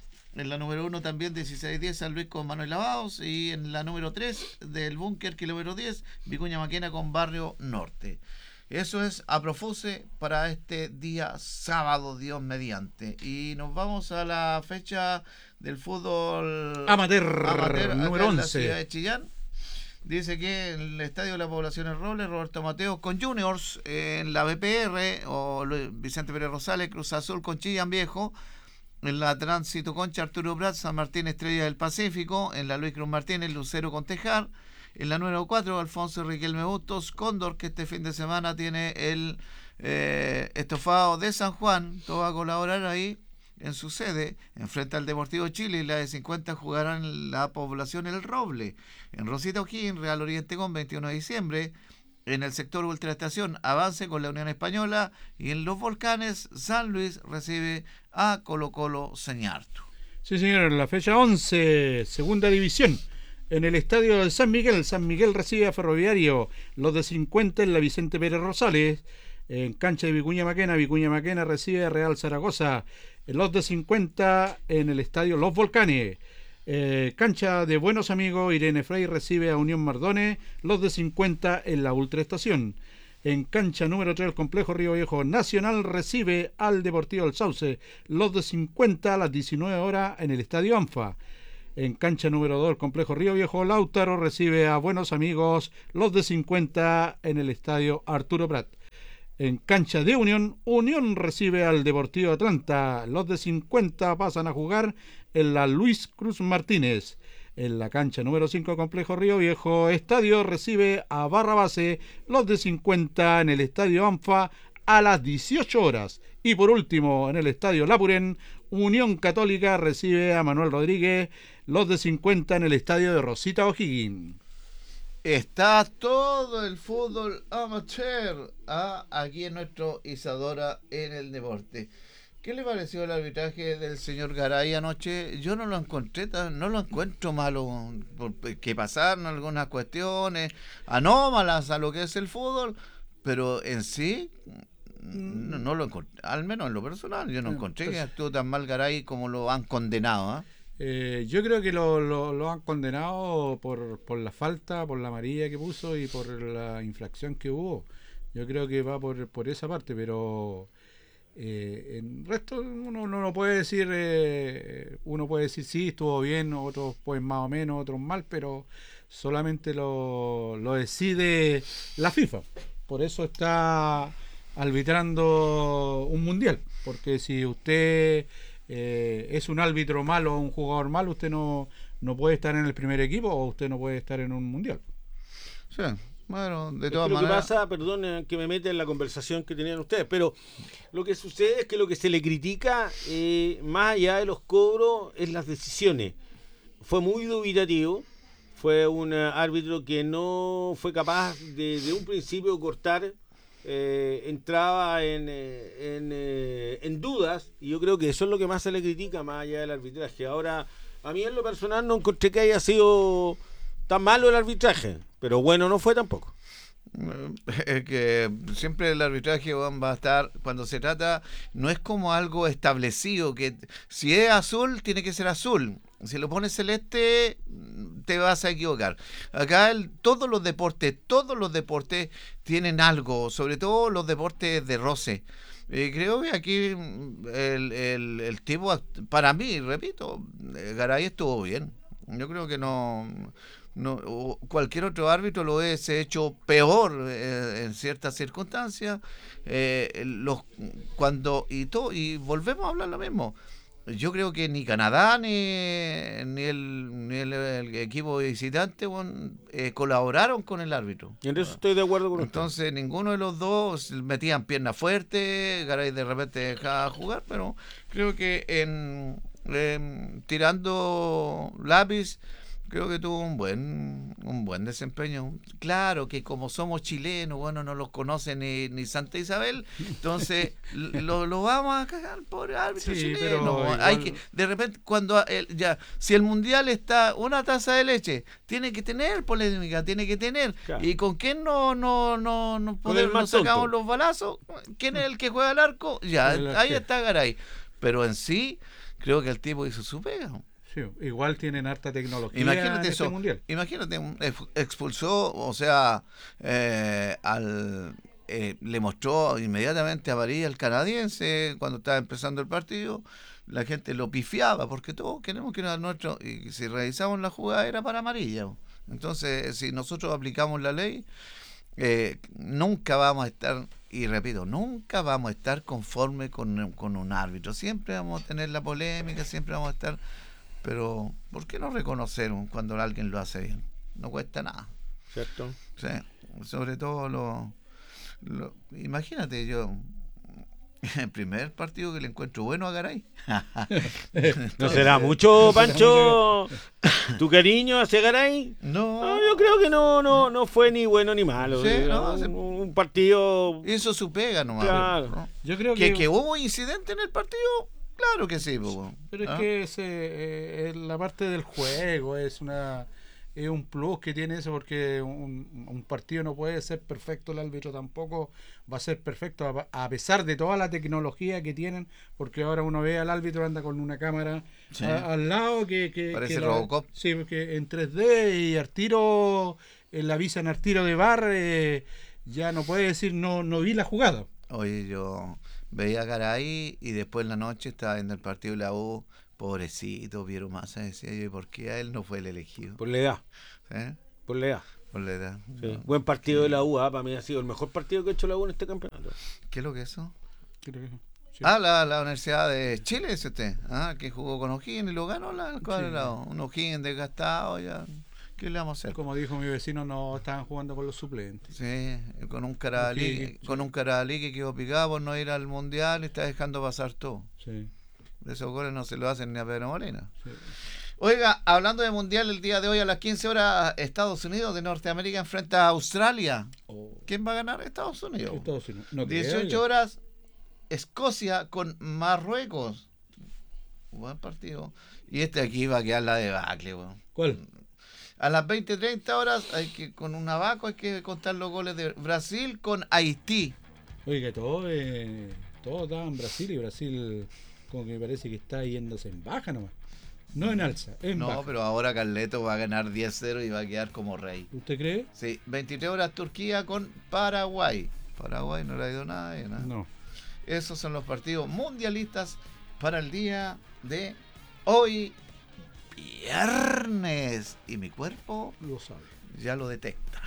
En la número uno también dieciséis diez San Luis con Manuel Lavados. Y en la número tres del búnker, kilómetro diez, Vicuña Maquena con Barrio Norte. Eso es a Profuse para este día sábado, Dios mediante. Y nos vamos a la fecha del fútbol Amateur, amateur acá número en la once. ciudad de Chillán. Dice que en el Estadio de la Población El Roble, Roberto Mateos con Juniors, eh, en la B P R, o Luis Vicente Pérez Rosales, Cruz Azul con Chillán Viejo, en la Tránsito Concha, Arturo Prat, San Martín, Estrella del Pacífico, en la Luis Cruz Martínez, Lucero con Tejar, en la número cuatro, Alfonso Riquelme Bustos, Cóndor, que este fin de semana tiene el eh, estofado de San Juan, todo va a colaborar ahí en su sede, enfrente al Deportivo Chile, y la de cincuenta jugarán en la Población El Roble. En Rosita O'Higgins, Real Oriente con veintiuno de diciembre. En el sector Ultraestación, Avance con la Unión Española. Y en Los Volcanes, San Luis recibe a Colo Colo Señarto. Sí, señor, en la fecha once, segunda división. En el estadio de San Miguel, San Miguel recibe a Ferroviario. Los de cincuenta en la Vicente Pérez Rosales. En cancha de Vicuña Maquena, Vicuña Maquena recibe a Real Zaragoza. En los de cincuenta en el estadio Los Volcanes. Eh, cancha de Buenos Amigos, Irene Frey recibe a Unión Mardones. Los de cincuenta en la Ultraestación. En cancha número tres del complejo Río Viejo, Nacional recibe al Deportivo El Sauce, los de cincuenta a las diecinueve horas en el Estadio ANFA. En cancha número dos del complejo Río Viejo, Lautaro recibe a Buenos Amigos, los de cincuenta en el Estadio Arturo Prat. En cancha de Unión, Unión recibe al Deportivo Atlanta, los de cincuenta pasan a jugar en la Luis Cruz Martínez. En la cancha número cinco, complejo Río Viejo, Estadio recibe a Barra Base, los de cincuenta en el Estadio ANFA a las dieciocho horas. Y por último, en el Estadio Lapurén, Unión Católica recibe a Manuel Rodríguez, los de cincuenta en el Estadio de Rosita O'Higgins. Está todo el fútbol amateur ah, aquí en nuestro Isadora en el deporte. ¿Qué le pareció el arbitraje del señor Garay anoche? Yo no lo encontré, no lo encuentro malo, que pasaron algunas cuestiones anómalas a lo que es el fútbol, pero en sí no, no lo encontré, al menos en lo personal, yo no encontré que actuó tan mal Garay como lo han condenado. ¿eh? Eh, yo creo que lo, lo, lo han condenado por, por la falta, por la amarilla que puso y por la infracción que hubo. Yo creo que va por, por esa parte, pero... Eh, en resto uno no lo puede decir, eh, uno puede decir sí, estuvo bien, otros pues más o menos, otros mal, pero solamente lo, lo decide la FIFA. Por eso está arbitrando un mundial, porque si usted eh, es un árbitro malo o un jugador malo, usted no, no puede estar en el primer equipo o usted no puede estar en un mundial. Sí. Bueno, de es todas que lo maneras... que pasa, perdón que me meta en la conversación que tenían ustedes, pero lo que sucede es que lo que se le critica, eh, más allá de los cobros, es las decisiones. Fue muy dubitativo, fue un árbitro que no fue capaz de, de un principio cortar, eh, entraba en, en, en dudas, y yo creo que eso es lo que más se le critica, más allá del arbitraje. Ahora, a mí en lo personal no encontré que haya sido tan malo el arbitraje, pero bueno no fue tampoco. Es que siempre el arbitraje va a estar, cuando se trata, no es como algo establecido, que si es azul, tiene que ser azul. Si lo pones celeste, te vas a equivocar. Acá el, todos los deportes, todos los deportes tienen algo, sobre todo los deportes de roce. Eh, creo que aquí el, el, el tipo, para mí, repito, Garay estuvo bien. Yo creo que no... No, cualquier otro árbitro lo hubiese hecho peor eh, en ciertas circunstancias. Eh, los cuando y todo y volvemos a hablar lo mismo. Yo creo que ni Canadá ni, ni, el, ni el, el equipo visitante bueno, eh, colaboraron con el árbitro. Y en eso estoy de acuerdo con Entonces usted. Ninguno de los dos metían pierna fuerte, Garay de repente dejaba jugar, pero creo que en, en tirando lápiz creo que tuvo un buen un buen desempeño. Claro que como somos chilenos, bueno, no los conoce ni, ni Santa Isabel, entonces lo, lo vamos a cagar por árbitro sí, chileno. Pero Hay igual... que, de repente, cuando el, ya, si el mundial está una taza de leche, tiene que tener polémica, tiene que tener. Claro. ¿Y con quién no no no no podemos nos sacamos los balazos? ¿Quién es el que juega al arco? Ya, ahí está Garay. Pero en sí, creo que el tipo hizo su pega. Sí, igual tienen harta tecnología. Imagínate en eso, este mundial. Imagínate, expulsó, o sea, eh, al eh, le mostró inmediatamente amarilla al canadiense cuando estaba empezando el partido. La gente lo pifiaba porque todos queremos que era nuestro, y si revisamos la jugada era para amarilla. Entonces, si nosotros aplicamos la ley, eh, nunca vamos a estar, y repito, nunca vamos a estar conforme con, con un árbitro. Siempre vamos a tener la polémica, siempre vamos a estar... Pero, ¿por qué no reconocer cuando alguien lo hace bien? No cuesta nada. ¿Cierto? Sí, sobre todo lo, lo... Imagínate, yo... El primer partido que le encuentro bueno a Garay. Entonces, ¿no será mucho, Pancho, tu cariño hacia Garay? No. no. Yo creo que no no no fue ni bueno ni malo. Sí, no, un, se... un partido... Eso su pega nomás. Claro. ¿no? Yo creo que... que... que hubo incidente en el partido... Claro que sí, po. Pero es ¿Ah? que ese, eh, la parte del juego es una es un plus que tiene eso, porque un, un partido no puede ser perfecto, el árbitro tampoco va a ser perfecto, a, a pesar de toda la tecnología que tienen, porque ahora uno ve al árbitro anda con una cámara sí. a, al lado que, que parece que la, Robocop. Sí, porque en tres D y al tiro, en la avisan al tiro de bar, eh, ya no puede decir no, no vi la jugada. Oye, yo veía a Garay y después en la noche estaba viendo el partido de la U. Pobrecito, Piero Massa, decía yo, ¿y por qué a él no fue el elegido? Por la edad. ¿Eh? Por la edad. Por la edad. Sí. No. Buen partido de la U, ¿eh? Para mí ha sido el mejor partido que ha hecho la U en este campeonato. ¿Qué es lo que es eso? Creo que sí. Ah, la, la Universidad de Chile, es usted. Ah, que jugó con O'Higgins y lo ganó la, el cuadrado. Sí. Un O'Higgins desgastado ya. ¿Qué le vamos a hacer? Como dijo mi vecino, no estaban jugando con los suplentes. Sí, con un Carabalí, sí. con un Carabalí que quedó picado por no ir al Mundial y está dejando pasar todo. Sí. De esos goles no se lo hacen ni a Pedro Molina. Sí. Oiga, hablando de Mundial, el día de hoy a las quince horas, Estados Unidos de Norteamérica enfrenta a Australia. Oh. ¿Quién va a ganar? Estados Unidos. Estados Unidos. No dieciocho horas, Escocia con Marruecos. Buen partido. Y este aquí va a quedar la debacle, weón. ¿Cuál? A las veinte treinta horas, hay que con un abaco hay que contar los goles de Brasil con Haití. Oiga, todo, eh, todo está en Brasil y Brasil como que me parece que está yéndose en baja nomás. No en alza, en no, baja. Pero ahora Carleto va a ganar diez cero y va a quedar como rey. ¿Usted cree? Sí, veintitrés horas Turquía con Paraguay. Paraguay no le ha ido nada, ¿eh? No. Esos son los partidos mundialistas para el día de hoy, viernes. Y mi cuerpo lo sabe. Ya lo detecta.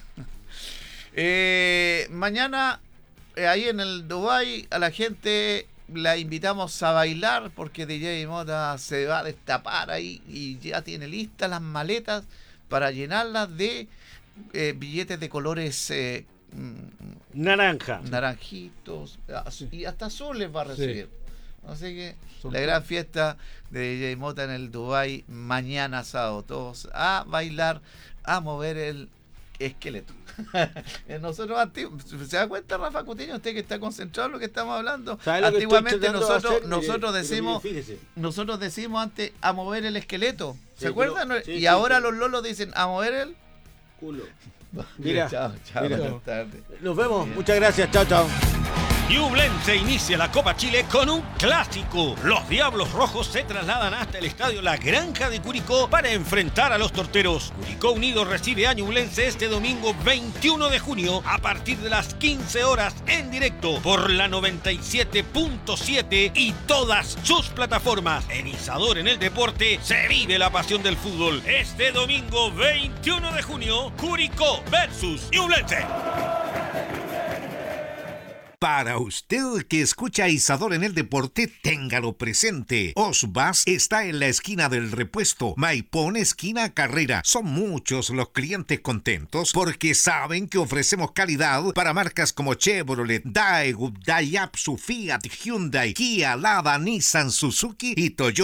eh, mañana, eh, ahí en el Dubái, a la gente la invitamos a bailar porque D J Mota se va a destapar ahí y ya tiene listas las maletas para llenarlas de eh, billetes de colores eh, naranja, naranjitos y hasta azules va a recibir. Sí. Así que Son la gran fiesta de D J Mota en el Dubái mañana sábado, todos a bailar, a mover el esqueleto. Nosotros antiguos, ¿se da cuenta, Rafa Cutiño, usted que está concentrado en lo que estamos hablando? Antiguamente nosotros hacer, nosotros mire, decimos mire, nosotros decimos antes a mover el esqueleto, ¿se sí, acuerdan? Sí, y sí, ahora sí. Los lolos dicen a mover el culo. Mira, chao, chao, mira. Buenas tardes. Nos vemos, bien. Muchas gracias, chao, chao. Ñublense inicia la Copa Chile con un clásico. Los Diablos Rojos se trasladan hasta el estadio La Granja de Curicó para enfrentar a los Torteros. Curicó Unido recibe a Ñublense este domingo veintiuno de junio a partir de las quince horas en directo por la noventa y siete punto siete y todas sus plataformas. En Isador en el Deporte se vive la pasión del fútbol. Este domingo veintiuno de junio, Curicó versus Ñublense. Para usted que escucha a Isador en el Deporte, téngalo presente. Osbas está en la esquina del Repuesto, Maipón esquina Carrera. Son muchos los clientes contentos porque saben que ofrecemos calidad para marcas como Chevrolet, Daewoo, Daihatsu, Fiat, Hyundai, Kia, Lada, Nissan, Suzuki y Toyota.